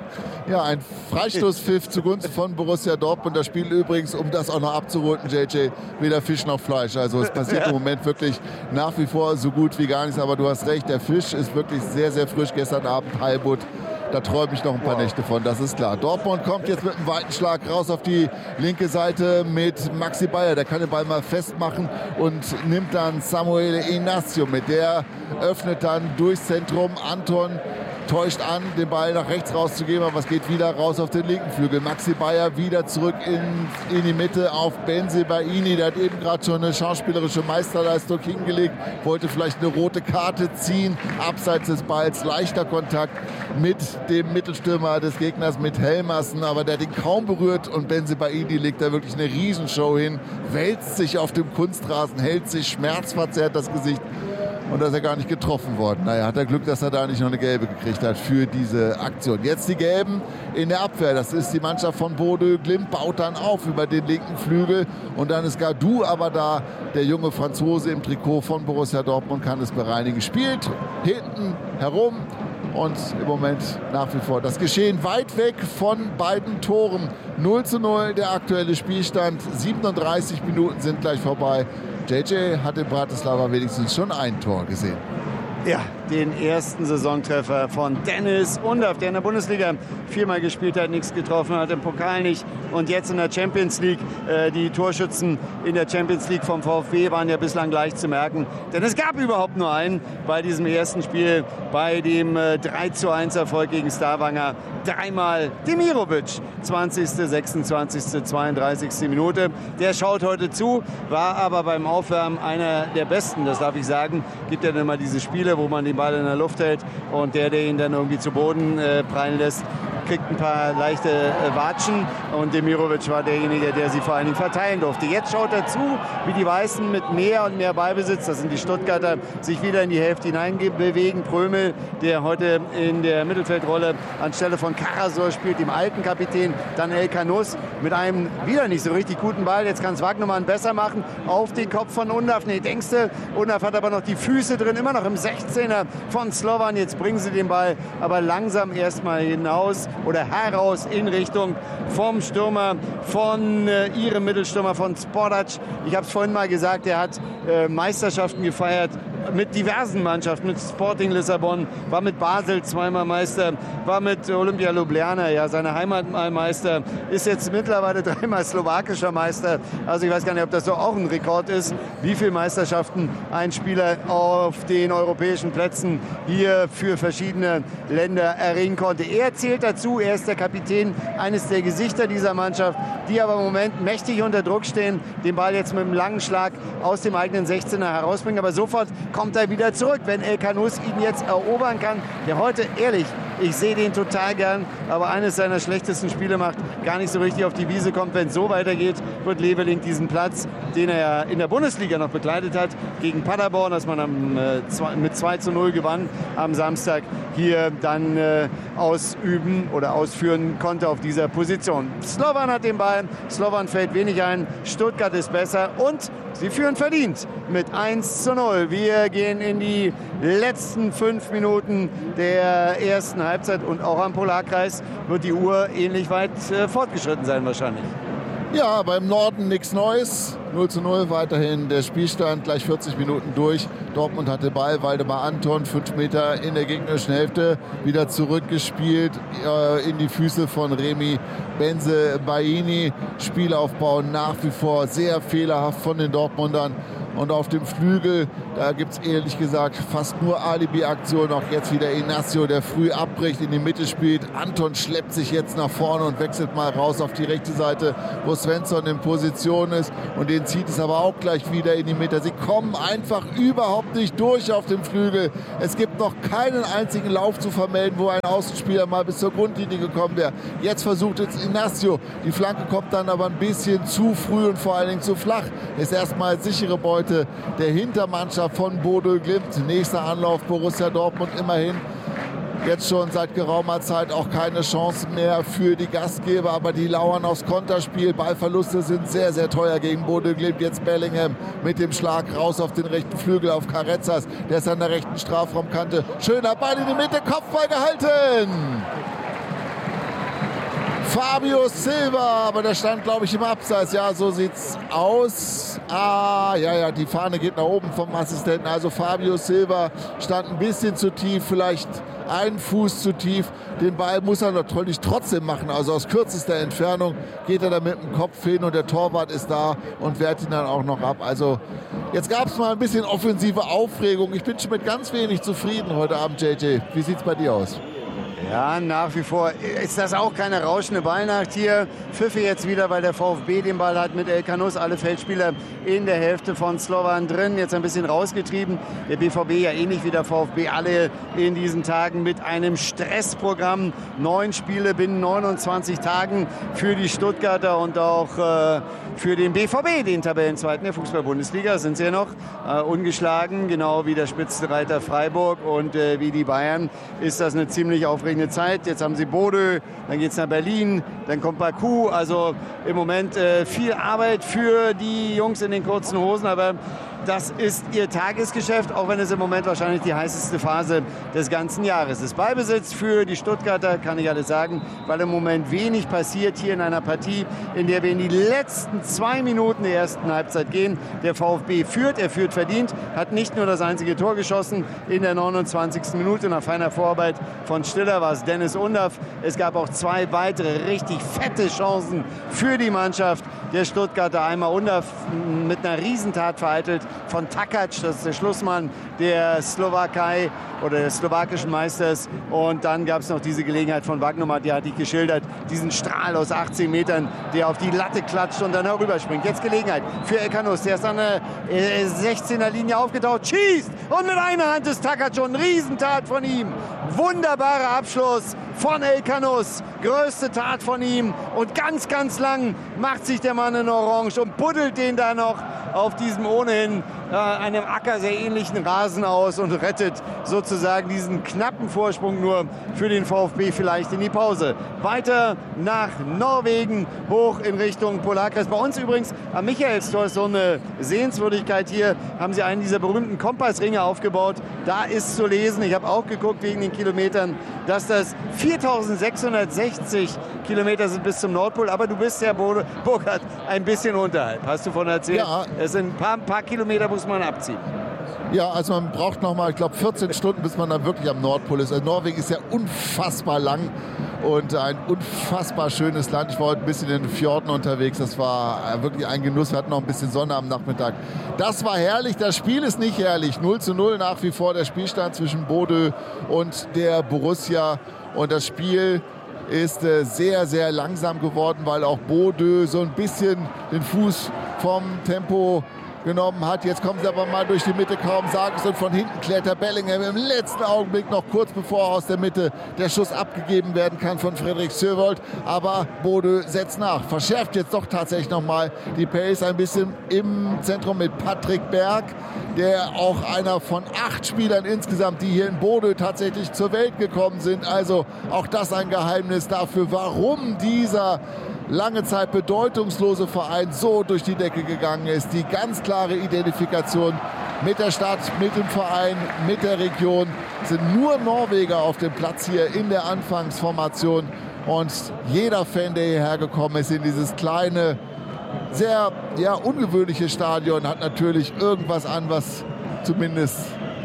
Ja, ein Freistoßpfiff zugunsten von Borussia Dortmund. Das Spiel übrigens, um das auch noch abzurunden, JJ, weder Fisch noch Fleisch. Also es passiert im Moment wirklich nach wie vor so gut wie gar nichts. Aber du hast recht, der Fisch ist wirklich sehr, sehr frisch. Gestern Abend Heilbutt. Da träume ich noch ein paar Nächte von, das ist klar. Dortmund kommt jetzt mit einem weiten Schlag raus auf die linke Seite mit Maxi Bayer. Der kann den Ball mal festmachen und nimmt dann Samuel Inácio mit. Der öffnet dann durchs Zentrum. Anton täuscht an, den Ball nach rechts rauszugeben, aber es geht wieder raus auf den linken Flügel. Maxi Bayer wieder zurück in die Mitte auf Bensebaini. Der hat eben gerade schon eine schauspielerische Meisterleistung hingelegt, wollte vielleicht eine rote Karte ziehen. Abseits des Balls, leichter Kontakt mit dem Mittelstürmer des Gegners, mit Helmersen, aber der hat ihn kaum berührt und Bensebaini legt da wirklich eine Riesenshow hin, wälzt sich auf dem Kunstrasen, hält sich schmerzverzerrt das Gesicht. Und da ist er gar nicht getroffen worden. Naja, hat er Glück, dass er da nicht noch eine Gelbe gekriegt hat für diese Aktion. Jetzt die Gelben in der Abwehr. Das ist die Mannschaft von Bodø Glimt, baut dann auf über den linken Flügel. Und dann ist Gadou aber da, der junge Franzose im Trikot von Borussia Dortmund, kann es bereinigen. Spielt hinten herum. Und im Moment nach wie vor das Geschehen weit weg von beiden Toren. 0:0 der aktuelle Spielstand. 37 Minuten sind gleich vorbei. JJ hat in Bratislava wenigstens schon ein Tor gesehen. Ja, den ersten Saisontreffer von Dennis Undaff, der in der Bundesliga 4-mal gespielt hat, nichts getroffen hat, im Pokal nicht. Und jetzt in der Champions League, die Torschützen in der Champions League vom VfB waren ja bislang leicht zu merken. Denn es gab überhaupt nur einen bei diesem ersten Spiel, bei dem 3:1 Erfolg gegen Stavanger. Dreimal Demirovic, 20., 26., 32. Minute. Der schaut heute zu, war aber beim Aufwärmen einer der Besten, das darf ich sagen. Gibt ja dann immer diese Spiele, wo man den Ball in der Luft hält und der ihn dann irgendwie zu Boden prallen lässt, kriegt ein paar leichte Watschen und Demirovic war derjenige, der sie vor allen Dingen verteilen durfte. Jetzt schaut er zu, wie die Weißen mit mehr und mehr Ballbesitz, das sind die Stuttgarter, sich wieder in die Hälfte hineinbewegen. Prömel, der heute in der Mittelfeldrolle anstelle von Karasor spielt, dem alten Kapitän, dann El Canus mit einem wieder nicht so richtig guten Ball. Jetzt kann es Wagnermann besser machen auf den Kopf von Undaff. Nee, denkst du, Undaff hat aber noch die Füße drin, immer noch im 16er von Slovan. Jetzt bringen sie den Ball aber langsam erstmal hinaus oder heraus in Richtung vom Stürmer, von ihrem Mittelstürmer, von Sportac. Ich habe es vorhin mal gesagt, er hat Meisterschaften gefeiert mit diversen Mannschaften, mit Sporting Lissabon, war mit Basel zweimal Meister, war mit Olympia Ljubljana, ja, seine Heimatmeister, ist jetzt mittlerweile 3-mal slowakischer Meister. Also ich weiß gar nicht, ob das so auch ein Rekord ist, wie viele Meisterschaften ein Spieler auf den europäischen Plätzen hier für verschiedene Länder erringen konnte. Er zählt dazu, er ist der Kapitän, eines der Gesichter dieser Mannschaft, die aber im Moment mächtig unter Druck stehen, den Ball jetzt mit einem langen Schlag aus dem eigenen 16er herausbringen, aber sofort kommt er wieder zurück, wenn El Canus ihn jetzt erobern kann, der heute, ehrlich, ich sehe den total gern, aber eines seiner schlechtesten Spiele macht, gar nicht so richtig auf die Wiese kommt. Wenn es so weitergeht, wird Leveling diesen Platz, den er ja in der Bundesliga noch begleitet hat, gegen Paderborn, dass man mit 2:0 gewann am Samstag, hier dann ausführen konnte auf dieser Position. Slovan hat den Ball, Slovan fällt wenig ein, Stuttgart ist besser und sie führen verdient mit 1:0. Wir gehen in die letzten 5 Minuten der ersten Halbzeit und auch am Polarkreis wird die Uhr ähnlich weit fortgeschritten sein wahrscheinlich. Ja, beim Norden nichts Neues. 0:0 weiterhin der Spielstand, gleich 40 Minuten durch. Dortmund hatte Ball, Waldemar Anton, 5 Meter in der gegnerischen Hälfte, wieder zurückgespielt in die Füße von Remy Bensebaini. Spielaufbau nach wie vor sehr fehlerhaft von den Dortmundern. Und auf dem Flügel, da gibt es ehrlich gesagt fast nur Alibi-Aktionen. Auch jetzt wieder Inacio, der früh abbricht, in die Mitte spielt. Anton schleppt sich jetzt nach vorne und wechselt mal raus auf die rechte Seite, wo Svensson in Position ist. Und den zieht es aber auch gleich wieder in die Mitte. Sie kommen einfach überhaupt nicht durch auf dem Flügel. Es gibt noch keinen einzigen Lauf zu vermelden, wo ein Außenspieler mal bis zur Grundlinie gekommen wäre. Jetzt versucht es Inacio. Die Flanke kommt dann aber ein bisschen zu früh und vor allen Dingen zu flach. Ist erstmal sichere Beute der Hintermannschaft von Bodø Glimt. Nächster Anlauf Borussia Dortmund immerhin. Jetzt schon seit geraumer Zeit auch keine Chance mehr für die Gastgeber, aber die lauern aufs Konterspiel. Ballverluste sind sehr, sehr teuer gegen Bodø Glimt. Jetzt Bellingham mit dem Schlag raus auf den rechten Flügel auf Carretzas. Der ist an der rechten Strafraumkante. Schöner Ball in die Mitte, Kopfball gehalten. Fabio Silva, aber der stand, glaube ich, im Abseits. Ja, so sieht's aus. Ja, die Fahne geht nach oben vom Assistenten. Also Fabio Silva stand ein bisschen zu tief, vielleicht einen Fuß zu tief. Den Ball muss er natürlich trotzdem machen. Also aus kürzester Entfernung geht er da mit dem Kopf hin und der Torwart ist da und wehrt ihn dann auch noch ab. Also jetzt gab es mal ein bisschen offensive Aufregung. Ich bin schon mit ganz wenig zufrieden heute Abend, JJ. Wie sieht's bei dir aus? Ja, nach wie vor ist das auch keine rauschende Ballnacht hier. Pfiffe jetzt wieder, weil der VfB den Ball hat mit Elkanus. Alle Feldspieler in der Hälfte von Slovan drin. Jetzt ein bisschen rausgetrieben. Der BVB ja ähnlich wie der VfB. Alle in diesen Tagen mit einem Stressprogramm. 9 Spiele binnen 29 Tagen für die Stuttgarter und auch für den BVB, den Tabellenzweiten der Fußball-Bundesliga. Sind sie ja noch ungeschlagen. Genau wie der Spitzenreiter Freiburg und wie die Bayern ist das eine ziemlich aufregende Zeit. Jetzt haben sie Bodø, dann geht es nach Berlin, dann kommt Baku. Also im Moment viel Arbeit für die Jungs in den kurzen Hosen, aber das ist ihr Tagesgeschäft, auch wenn es im Moment wahrscheinlich die heißeste Phase des ganzen Jahres ist. Ballbesitz für die Stuttgarter, kann ich alles sagen, weil im Moment wenig passiert hier in einer Partie, in der wir in die letzten 2 Minuten der ersten Halbzeit gehen. Der VfB führt, er führt verdient, hat nicht nur das einzige Tor geschossen in der 29. Minute. Nach feiner Vorarbeit von Stiller war es Dennis Undaff. Es gab auch 2 weitere richtig fette Chancen für die Mannschaft der Stuttgarter. Einmal Undaff mit einer Riesentat vereitelt von Takac, das ist der Schlussmann der Slowakei oder des slowakischen Meisters. Und dann gab es noch diese Gelegenheit von Wagnumann, die hatte ich geschildert, diesen Strahl aus 18 Metern, der auf die Latte klatscht und dann herüberspringt. Jetzt Gelegenheit für Elkanus, der ist an der 16er Linie aufgetaucht, schießt und mit einer Hand ist Takac schon, Riesentat von ihm. Wunderbarer Abschluss von Elkanus, größte Tat von ihm und ganz, ganz lang macht sich der Mann in Orange und buddelt den da noch auf diesem ohnehin einem Acker sehr ähnlichen Rasen aus und rettet sozusagen diesen knappen Vorsprung nur für den VfB vielleicht in die Pause. Weiter nach Norwegen, hoch in Richtung Polarkreis. Bei uns übrigens am Michaelstor ist so eine Sehenswürdigkeit hier, haben sie einen dieser berühmten Kompassringe aufgebaut. Da ist zu lesen, ich habe auch geguckt wegen den Kilometern, dass das 4.660 Kilometer sind bis zum Nordpol, aber du bist ja, Burkhard, ein bisschen unterhalb. Hast du von erzählt? Ja. Es sind ein paar Kilometer muss man abziehen. Ja, also man braucht noch mal, ich glaube, 14 Stunden, bis man dann wirklich am Nordpol ist. Also Norwegen ist ja unfassbar lang und ein unfassbar schönes Land. Ich war heute ein bisschen in den Fjorden unterwegs. Das war wirklich ein Genuss. Wir hatten noch ein bisschen Sonne am Nachmittag. Das war herrlich. Das Spiel ist nicht herrlich. 0:0 nach wie vor der Spielstand zwischen Bodø und der Borussia. Und das Spiel ist sehr, sehr langsam geworden, weil auch Bodø so ein bisschen den Fuß vom Tempo genommen hat. Jetzt kommen sie aber mal durch die Mitte, kaum sagen es, und von hinten klärt der Bellingham im letzten Augenblick noch kurz bevor aus der Mitte der Schuss abgegeben werden kann von Frederik Sövold. Aber Bodø setzt nach, verschärft jetzt doch tatsächlich nochmal die Pace ein bisschen im Zentrum mit Patrick Berg, der auch einer von 8 Spielern insgesamt, die hier in Bodø tatsächlich zur Welt gekommen sind. Also auch das ein Geheimnis dafür, warum dieser lange Zeit bedeutungslose Verein so durch die Decke gegangen ist. Die ganz klare Identifikation mit der Stadt, mit dem Verein, mit der Region. Es sind nur Norweger auf dem Platz hier in der Anfangsformation. Und jeder Fan, der hierher gekommen ist in dieses kleine, sehr ungewöhnliche Stadion, hat natürlich irgendwas an, was zumindest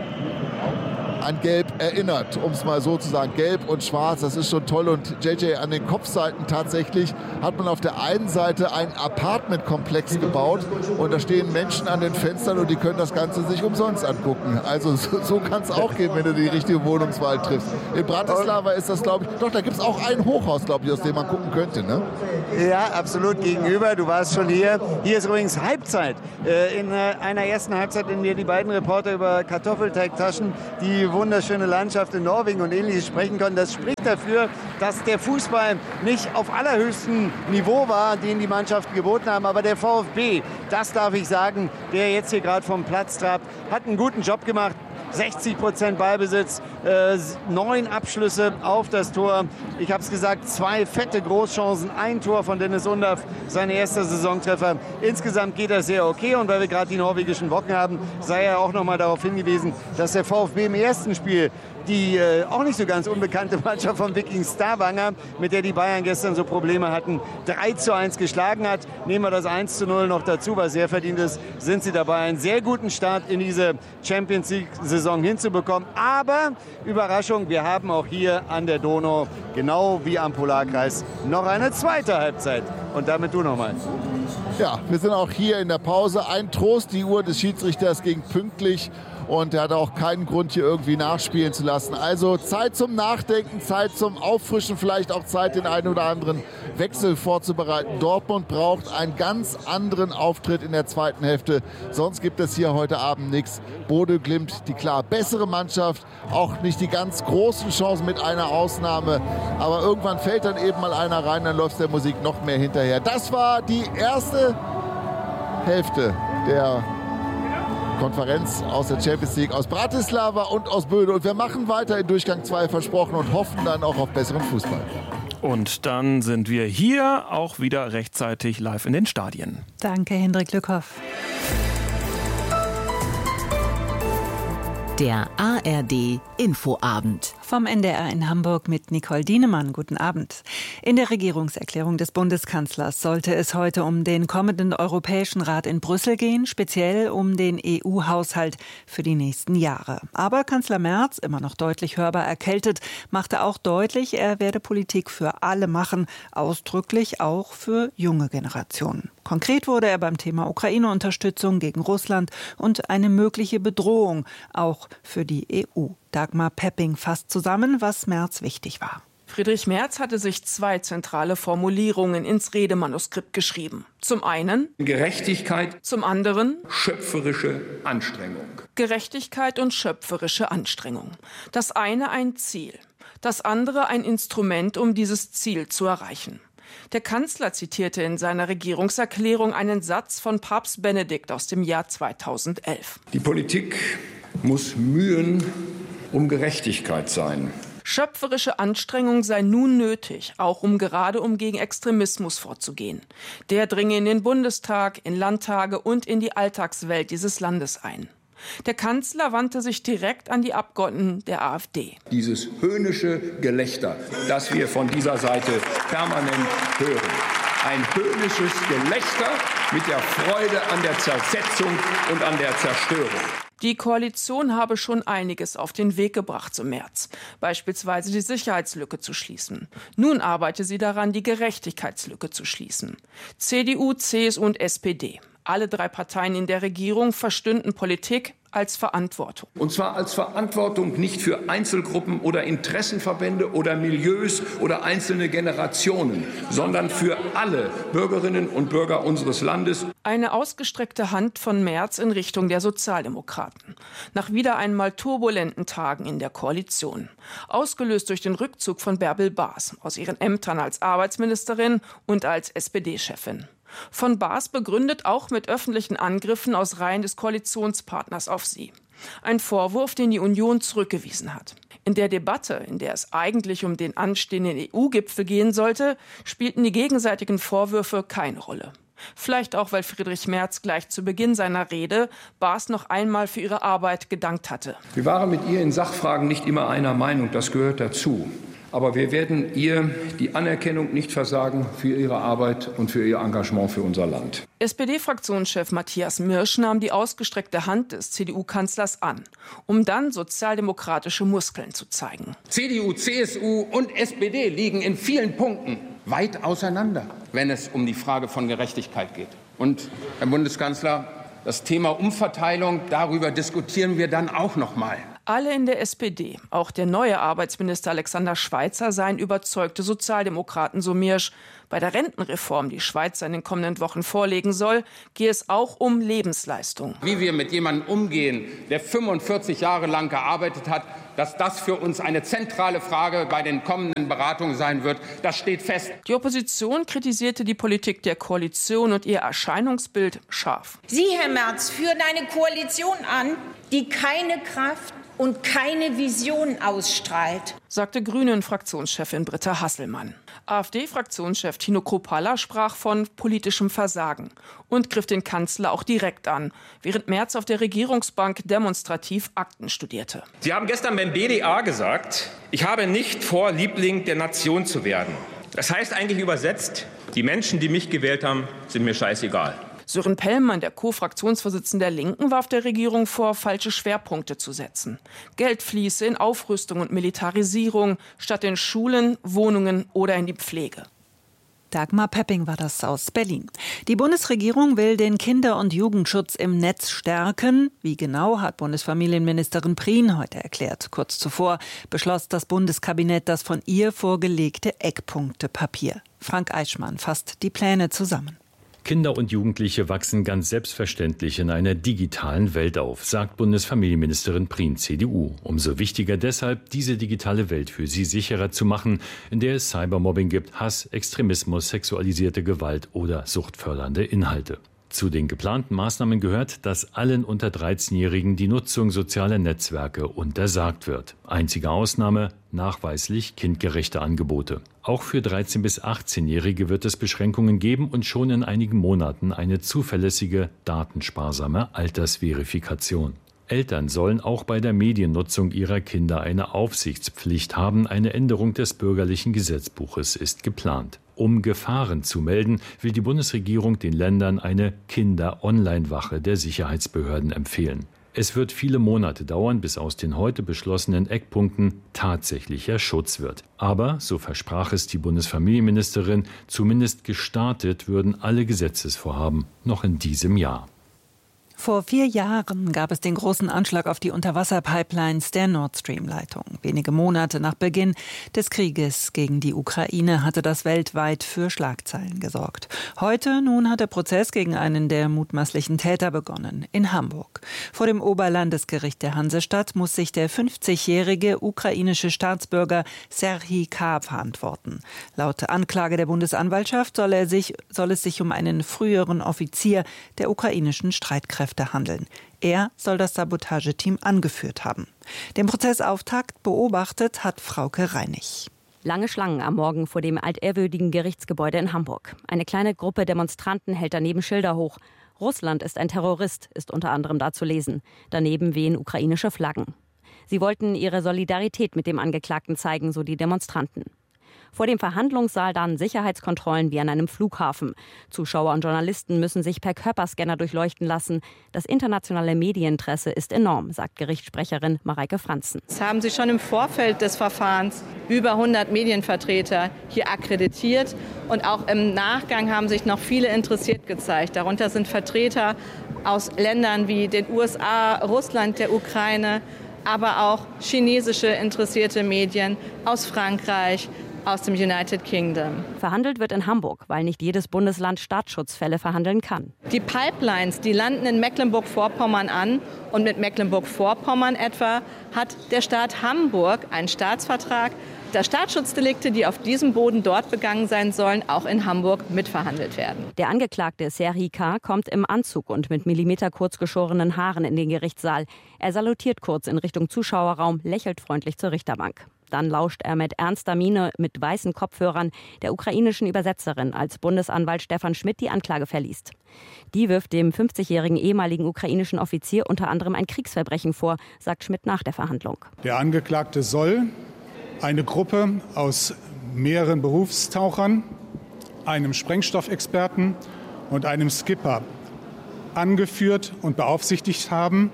an Gelb erinnert, um es mal so zu sagen. Gelb und Schwarz, das ist schon toll. Und JJ, an den Kopfseiten tatsächlich hat man auf der einen Seite einen Apartmentkomplex gebaut und da stehen Menschen an den Fenstern und die können das Ganze sich umsonst angucken. Also so kann es auch gehen, wenn du die richtige Wohnungswahl triffst. In Bratislava ist das, glaube ich, doch, da gibt es auch ein Hochhaus, glaube ich, aus dem man gucken könnte, ne? Ja, absolut gegenüber. Du warst schon hier. Hier ist übrigens Halbzeit. In einer ersten Halbzeit, in der die beiden Reporter über Kartoffelteigtaschen, die wunderschöne Landschaft in Norwegen und Ähnliches sprechen konnten. Das spricht dafür, dass der Fußball nicht auf allerhöchstem Niveau war, den die Mannschaften geboten haben. Aber der VfB, das darf ich sagen, der jetzt hier gerade vom Platz trabt, hat einen guten Job gemacht. 60% Ballbesitz, 9 Abschlüsse auf das Tor. Ich habe es gesagt, 2 fette Großchancen, ein Tor von Dennis Undaff, sein erster Saisontreffer. Insgesamt geht das sehr okay und weil wir gerade die norwegischen Wochen haben, sei er auch noch mal darauf hingewiesen, dass der VfB im ersten Spiel die auch nicht so ganz unbekannte Mannschaft von Viking Stavanger, mit der die Bayern gestern so Probleme hatten, 3:1 geschlagen hat. Nehmen wir das 1:0 noch dazu, was sehr verdient ist, sind sie dabei, einen sehr guten Start in diese Champions League-Saison hinzubekommen. Aber, Überraschung, wir haben auch hier an der Donau, genau wie am Polarkreis, noch eine zweite Halbzeit. Und damit du nochmal. Ja, wir sind auch hier in der Pause. Ein Trost, die Uhr des Schiedsrichters ging pünktlich. Und er hat auch keinen Grund, hier irgendwie nachspielen zu lassen. Also Zeit zum Nachdenken, Zeit zum Auffrischen, vielleicht auch Zeit, den einen oder anderen Wechsel vorzubereiten. Dortmund braucht einen ganz anderen Auftritt in der zweiten Hälfte. Sonst gibt es hier heute Abend nichts. Bodø Glimt, die klar bessere Mannschaft. Auch nicht die ganz großen Chancen mit einer Ausnahme. Aber irgendwann fällt dann eben mal einer rein, dann läuft der Musik noch mehr hinterher. Das war die erste Hälfte der Konferenz aus der Champions League aus Bratislava und aus Bodø. Und wir machen weiter in Durchgang 2 versprochen und hoffen dann auch auf besseren Fußball. Und dann sind wir hier auch wieder rechtzeitig live in den Stadien. Danke, Hendrik Lückhoff. Der ARD Infoabend. Vom NDR in Hamburg mit Nicole Dienemann. Guten Abend. In der Regierungserklärung des Bundeskanzlers sollte es heute um den kommenden Europäischen Rat in Brüssel gehen, speziell um den EU-Haushalt für die nächsten Jahre. Aber Kanzler Merz, immer noch deutlich hörbar erkältet, machte auch deutlich, er werde Politik für alle machen, ausdrücklich auch für junge Generationen. Konkret wurde er beim Thema Ukraine-Unterstützung gegen Russland und eine mögliche Bedrohung auch für die EU. Dagmar Pepping fasst zusammen, was Merz wichtig war. Friedrich Merz hatte sich 2 zentrale Formulierungen ins Redemanuskript geschrieben. Zum einen Gerechtigkeit, zum anderen schöpferische Anstrengung. Gerechtigkeit und schöpferische Anstrengung. Das eine ein Ziel, das andere ein Instrument, um dieses Ziel zu erreichen. Der Kanzler zitierte in seiner Regierungserklärung einen Satz von Papst Benedikt aus dem Jahr 2011. Die Politik muss mühen um Gerechtigkeit sein. Schöpferische Anstrengung sei nun nötig, auch um gegen Extremismus vorzugehen. Der dringe in den Bundestag, in Landtage und in die Alltagswelt dieses Landes ein. Der Kanzler wandte sich direkt an die Abgeordneten der AfD. Dieses höhnische Gelächter, das wir von dieser Seite permanent hören. Ein höhnisches Gelächter mit der Freude an der Zersetzung und an der Zerstörung. Die Koalition habe schon einiges auf den Weg gebracht, so Merz. Beispielsweise die Sicherheitslücke zu schließen. Nun arbeite sie daran, die Gerechtigkeitslücke zu schließen. CDU, CSU und SPD. Alle 3 Parteien in der Regierung verstünden Politik, als Verantwortung. Und zwar als Verantwortung nicht für Einzelgruppen oder Interessenverbände oder Milieus oder einzelne Generationen, sondern für alle Bürgerinnen und Bürger unseres Landes. Eine ausgestreckte Hand von Merz in Richtung der Sozialdemokraten. Nach wieder einmal turbulenten Tagen in der Koalition. Ausgelöst durch den Rückzug von Bärbel Baas aus ihren Ämtern als Arbeitsministerin und als SPD-Chefin. Von Baas begründet auch mit öffentlichen Angriffen aus Reihen des Koalitionspartners auf sie. Ein Vorwurf, den die Union zurückgewiesen hat. In der Debatte, in der es eigentlich um den anstehenden EU-Gipfel gehen sollte, spielten die gegenseitigen Vorwürfe keine Rolle. Vielleicht auch, weil Friedrich Merz gleich zu Beginn seiner Rede Baas noch einmal für ihre Arbeit gedankt hatte. Wir waren mit ihr in Sachfragen nicht immer einer Meinung, das gehört dazu. Aber wir werden ihr die Anerkennung nicht versagen für ihre Arbeit und für ihr Engagement für unser Land. SPD-Fraktionschef Matthias Mirsch nahm die ausgestreckte Hand des CDU-Kanzlers an, um dann sozialdemokratische Muskeln zu zeigen. CDU, CSU und SPD liegen in vielen Punkten weit auseinander, wenn es um die Frage von Gerechtigkeit geht. Und, Herr Bundeskanzler, das Thema Umverteilung, darüber diskutieren wir dann auch noch mal. Alle in der SPD, auch der neue Arbeitsminister Alexander Schweitzer, seien überzeugte Sozialdemokraten, so Mirsch. Bei der Rentenreform, die Schweitzer in den kommenden Wochen vorlegen soll, gehe es auch um Lebensleistung. Wie wir mit jemandem umgehen, der 45 Jahre lang gearbeitet hat, dass das für uns eine zentrale Frage bei den kommenden Beratungen sein wird, das steht fest. Die Opposition kritisierte die Politik der Koalition und ihr Erscheinungsbild scharf. Sie, Herr Merz, führen eine Koalition an, die keine Kraft und keine Vision ausstrahlt, sagte Grünen-Fraktionschefin Britta Hasselmann. AfD-Fraktionschef Tino Kruppalla sprach von politischem Versagen und griff den Kanzler auch direkt an, während Merz auf der Regierungsbank demonstrativ Akten studierte. Sie haben gestern beim BDA gesagt, ich habe nicht vor, Liebling der Nation zu werden. Das heißt eigentlich übersetzt, die Menschen, die mich gewählt haben, sind mir scheißegal. Sören Pellmann, der Co-Fraktionsvorsitzende der Linken, warf der Regierung vor, falsche Schwerpunkte zu setzen. Geld fließe in Aufrüstung und Militarisierung statt in Schulen, Wohnungen oder in die Pflege. Dagmar Pepping war das aus Berlin. Die Bundesregierung will den Kinder- und Jugendschutz im Netz stärken. Wie genau, hat Bundesfamilienministerin Prien heute erklärt. Kurz zuvor beschloss das Bundeskabinett das von ihr vorgelegte Eckpunktepapier. Frank Eichmann fasst die Pläne zusammen. Kinder und Jugendliche wachsen ganz selbstverständlich in einer digitalen Welt auf, sagt Bundesfamilienministerin Prien, CDU. Umso wichtiger deshalb, diese digitale Welt für sie sicherer zu machen, in der es Cybermobbing gibt, Hass, Extremismus, sexualisierte Gewalt oder suchtfördernde Inhalte. Zu den geplanten Maßnahmen gehört, dass allen unter 13-Jährigen die Nutzung sozialer Netzwerke untersagt wird. Einzige Ausnahme, nachweislich kindgerechte Angebote. Auch für 13- bis 18-Jährige wird es Beschränkungen geben und schon in einigen Monaten eine zuverlässige, datensparsame Altersverifikation. Eltern sollen auch bei der Mediennutzung ihrer Kinder eine Aufsichtspflicht haben. Eine Änderung des bürgerlichen Gesetzbuches ist geplant. Um Gefahren zu melden, will die Bundesregierung den Ländern eine Kinder-Online-Wache der Sicherheitsbehörden empfehlen. Es wird viele Monate dauern, bis aus den heute beschlossenen Eckpunkten tatsächlicher Schutz wird. Aber, so versprach es die Bundesfamilienministerin, zumindest gestartet würden alle Gesetzesvorhaben noch in diesem Jahr. Vor 4 Jahren gab es den großen Anschlag auf die Unterwasserpipelines der Nord Stream-Leitung. Wenige Monate nach Beginn des Krieges gegen die Ukraine hatte das weltweit für Schlagzeilen gesorgt. Heute nun hat der Prozess gegen einen der mutmaßlichen Täter begonnen, in Hamburg. Vor dem Oberlandesgericht der Hansestadt muss sich der 50-jährige ukrainische Staatsbürger Serhii K. verantworten. Laut Anklage der Bundesanwaltschaft soll es sich um einen früheren Offizier der ukrainischen Streitkräfte handeln. Er soll das Sabotageteam angeführt haben. Den Prozessauftakt beobachtet hat Frauke Reinig. Lange Schlangen am Morgen vor dem altehrwürdigen Gerichtsgebäude in Hamburg. Eine kleine Gruppe Demonstranten hält daneben Schilder hoch. Russland ist ein Terrorist, ist unter anderem da zu lesen. Daneben wehen ukrainische Flaggen. Sie wollten ihre Solidarität mit dem Angeklagten zeigen, so die Demonstranten. Vor dem Verhandlungssaal dann Sicherheitskontrollen wie an einem Flughafen. Zuschauer und Journalisten müssen sich per Körperscanner durchleuchten lassen. Das internationale Medieninteresse ist enorm, sagt Gerichtssprecherin Mareike Franzen. Es haben sich schon im Vorfeld des Verfahrens über 100 Medienvertreter hier akkreditiert. Und auch im Nachgang haben sich noch viele interessiert gezeigt. Darunter sind Vertreter aus Ländern wie den USA, Russland, der Ukraine, aber auch chinesische interessierte Medien aus Frankreich, aus dem United Kingdom. Verhandelt wird in Hamburg, weil nicht jedes Bundesland Staatsschutzfälle verhandeln kann. Die Pipelines, die landen in Mecklenburg-Vorpommern an. Und mit Mecklenburg-Vorpommern etwa hat der Staat Hamburg einen Staatsvertrag, dass Staatsschutzdelikte, die auf diesem Boden dort begangen sein sollen, auch in Hamburg mitverhandelt werden. Der Angeklagte Serhi K. kommt im Anzug und mit millimeterkurz geschorenen Haaren in den Gerichtssaal. Er salutiert kurz in Richtung Zuschauerraum, lächelt freundlich zur Richterbank. Dann lauscht er mit ernster Miene mit weißen Kopfhörern der ukrainischen Übersetzerin, als Bundesanwalt Stefan Schmidt die Anklage verliest. Die wirft dem 50-jährigen ehemaligen ukrainischen Offizier unter anderem ein Kriegsverbrechen vor, sagt Schmidt nach der Verhandlung. Der Angeklagte soll eine Gruppe aus mehreren Berufstauchern, einem Sprengstoffexperten und einem Skipper angeführt und beaufsichtigt haben,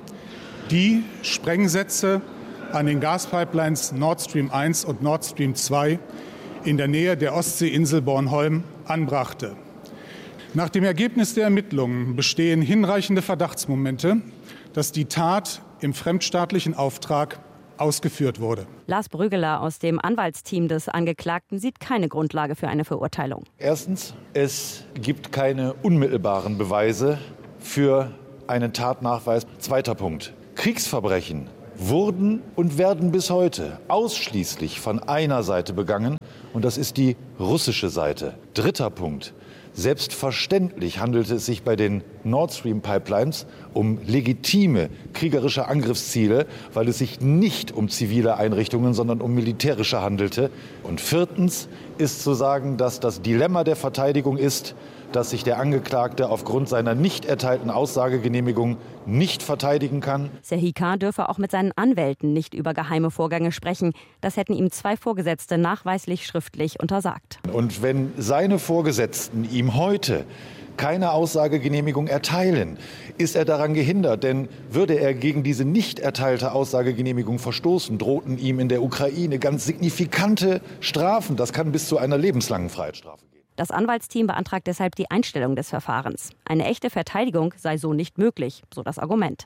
die Sprengsätze an den Gaspipelines Nord Stream 1 und Nord Stream 2 in der Nähe der Ostseeinsel Bornholm anbrachte. Nach dem Ergebnis der Ermittlungen bestehen hinreichende Verdachtsmomente, dass die Tat im fremdstaatlichen Auftrag ausgeführt wurde. Lars Brüggeler aus dem Anwaltsteam des Angeklagten sieht keine Grundlage für eine Verurteilung. Erstens, es gibt keine unmittelbaren Beweise für einen Tatnachweis. Zweiter Punkt, Kriegsverbrechen wurden und werden bis heute ausschließlich von einer Seite begangen, und das ist die russische Seite. Dritter Punkt. Selbstverständlich handelte es sich bei den Nord Stream Pipelines um legitime kriegerische Angriffsziele, weil es sich nicht um zivile Einrichtungen, sondern um militärische handelte. Und viertens ist zu sagen, dass das Dilemma der Verteidigung ist, dass sich der Angeklagte aufgrund seiner nicht erteilten Aussagegenehmigung nicht verteidigen kann. Serhi K. dürfe auch mit seinen Anwälten nicht über geheime Vorgänge sprechen. Das hätten ihm 2 Vorgesetzte nachweislich schriftlich untersagt. Und wenn seine Vorgesetzten ihm heute keine Aussagegenehmigung erteilen, ist er daran gehindert. Denn würde er gegen diese nicht erteilte Aussagegenehmigung verstoßen, drohten ihm in der Ukraine ganz signifikante Strafen. Das kann bis zu einer lebenslangen Freiheitsstrafe gehen. Das Anwaltsteam beantragt deshalb die Einstellung des Verfahrens. Eine echte Verteidigung sei so nicht möglich, so das Argument.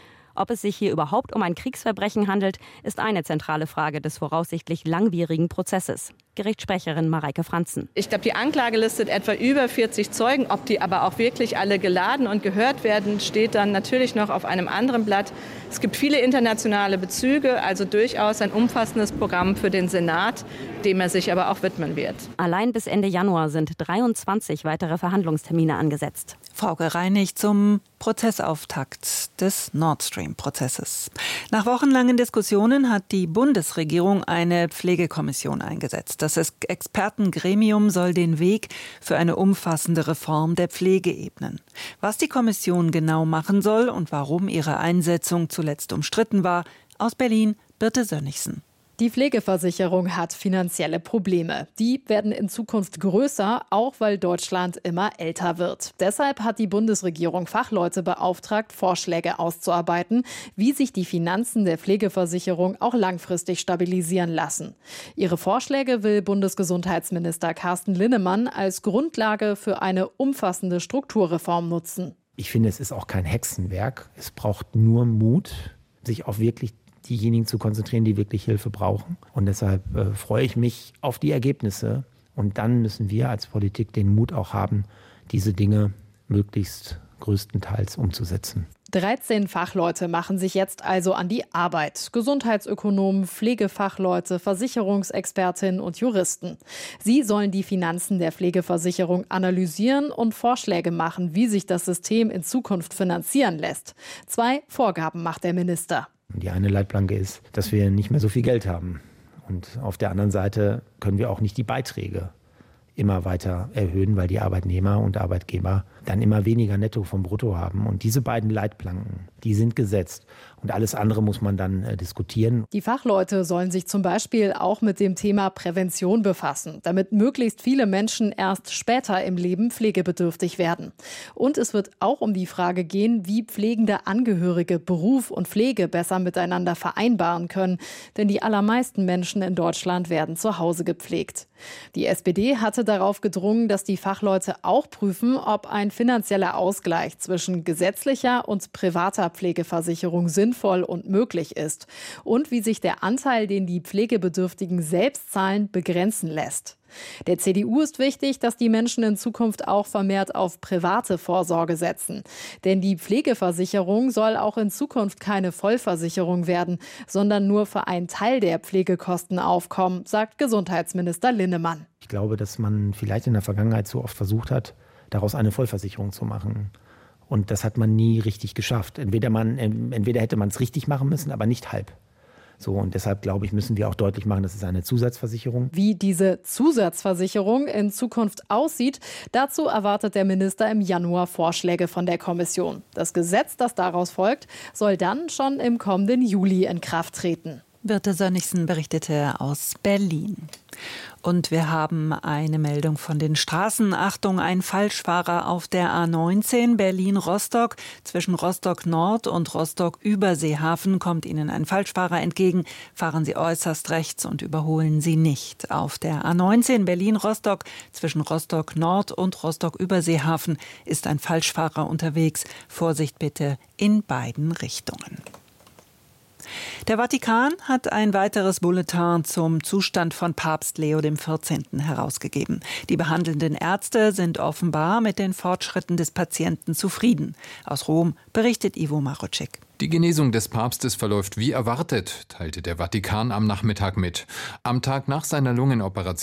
Ob es sich hier überhaupt um ein Kriegsverbrechen handelt, ist eine zentrale Frage des voraussichtlich langwierigen Prozesses. Gerichtssprecherin Mareike Franzen. Ich glaube, die Anklage listet etwa über 40 Zeugen. Ob die aber auch wirklich alle geladen und gehört werden, steht dann natürlich noch auf einem anderen Blatt. Es gibt viele internationale Bezüge, also durchaus ein umfassendes Programm für den Senat, dem er sich aber auch widmen wird. Allein bis Ende Januar sind 23 weitere Verhandlungstermine angesetzt. Frauke Reinig zum Prozessauftakt des Nord Stream-Prozesses. Nach wochenlangen Diskussionen hat die Bundesregierung eine Pflegekommission eingesetzt. Das Expertengremium soll den Weg für eine umfassende Reform der Pflege ebnen. Was die Kommission genau machen soll und warum ihre Einsetzung zuletzt umstritten war, aus Berlin Birte Sönnigsen. Die Pflegeversicherung hat finanzielle Probleme. Die werden in Zukunft größer, auch weil Deutschland immer älter wird. Deshalb hat die Bundesregierung Fachleute beauftragt, Vorschläge auszuarbeiten, wie sich die Finanzen der Pflegeversicherung auch langfristig stabilisieren lassen. Ihre Vorschläge will Bundesgesundheitsminister Carsten Linnemann als Grundlage für eine umfassende Strukturreform nutzen. Ich finde, es ist auch kein Hexenwerk. Es braucht nur Mut, sich auf wirklich diejenigen zu konzentrieren, die wirklich Hilfe brauchen. Und deshalb freue ich mich auf die Ergebnisse. Und dann müssen wir als Politik den Mut auch haben, diese Dinge möglichst größtenteils umzusetzen. 13 Fachleute machen sich jetzt also an die Arbeit. Gesundheitsökonomen, Pflegefachleute, Versicherungsexpertinnen und Juristen. Sie sollen die Finanzen der Pflegeversicherung analysieren und Vorschläge machen, wie sich das System in Zukunft finanzieren lässt. 2 Vorgaben macht der Minister. Die eine Leitplanke ist, dass wir nicht mehr so viel Geld haben. Und auf der anderen Seite können wir auch nicht die Beiträge immer weiter erhöhen, weil die Arbeitnehmer und Arbeitgeber dann immer weniger Netto vom Brutto haben. Und diese beiden Leitplanken, die sind gesetzt. Und alles andere muss man dann diskutieren. Die Fachleute sollen sich zum Beispiel auch mit dem Thema Prävention befassen, damit möglichst viele Menschen erst später im Leben pflegebedürftig werden. Und es wird auch um die Frage gehen, wie pflegende Angehörige Beruf und Pflege besser miteinander vereinbaren können. Denn die allermeisten Menschen in Deutschland werden zu Hause gepflegt. Die SPD hatte darauf gedrungen, dass die Fachleute auch prüfen, ob ein finanzieller Ausgleich zwischen gesetzlicher und privater Pflegeversicherung sinnvoll und möglich ist und wie sich der Anteil, den die Pflegebedürftigen selbst zahlen, begrenzen lässt. Der CDU ist wichtig, dass die Menschen in Zukunft auch vermehrt auf private Vorsorge setzen. Denn die Pflegeversicherung soll auch in Zukunft keine Vollversicherung werden, sondern nur für einen Teil der Pflegekosten aufkommen, sagt Gesundheitsminister Linnemann. Ich glaube, dass man vielleicht in der Vergangenheit zu oft versucht hat, daraus eine Vollversicherung zu machen. Und das hat man nie richtig geschafft. Entweder hätte man es richtig machen müssen, aber nicht halb. So, und deshalb, glaube ich, müssen wir auch deutlich machen, das ist eine Zusatzversicherung. Wie diese Zusatzversicherung in Zukunft aussieht, dazu erwartet der Minister im Januar Vorschläge von der Kommission. Das Gesetz, das daraus folgt, soll dann schon im kommenden Juli in Kraft treten. Birte Sönnigsen berichtete aus Berlin. Und wir haben eine Meldung von den Straßen. Achtung, ein Falschfahrer auf der A19 Berlin-Rostock. Zwischen Rostock Nord und Rostock Überseehafen kommt Ihnen ein Falschfahrer entgegen. Fahren Sie äußerst rechts und überholen Sie nicht. Auf der A19 Berlin-Rostock zwischen Rostock Nord und Rostock Überseehafen ist ein Falschfahrer unterwegs. Vorsicht bitte in beiden Richtungen. Der Vatikan hat ein weiteres Bulletin zum Zustand von Papst Leo XIV. Herausgegeben. Die behandelnden Ärzte sind offenbar mit den Fortschritten des Patienten zufrieden. Aus Rom berichtet Ivo Marucek. Die Genesung des Papstes verläuft wie erwartet, teilte der Vatikan am Nachmittag mit. Am Tag nach seiner Lungenoperation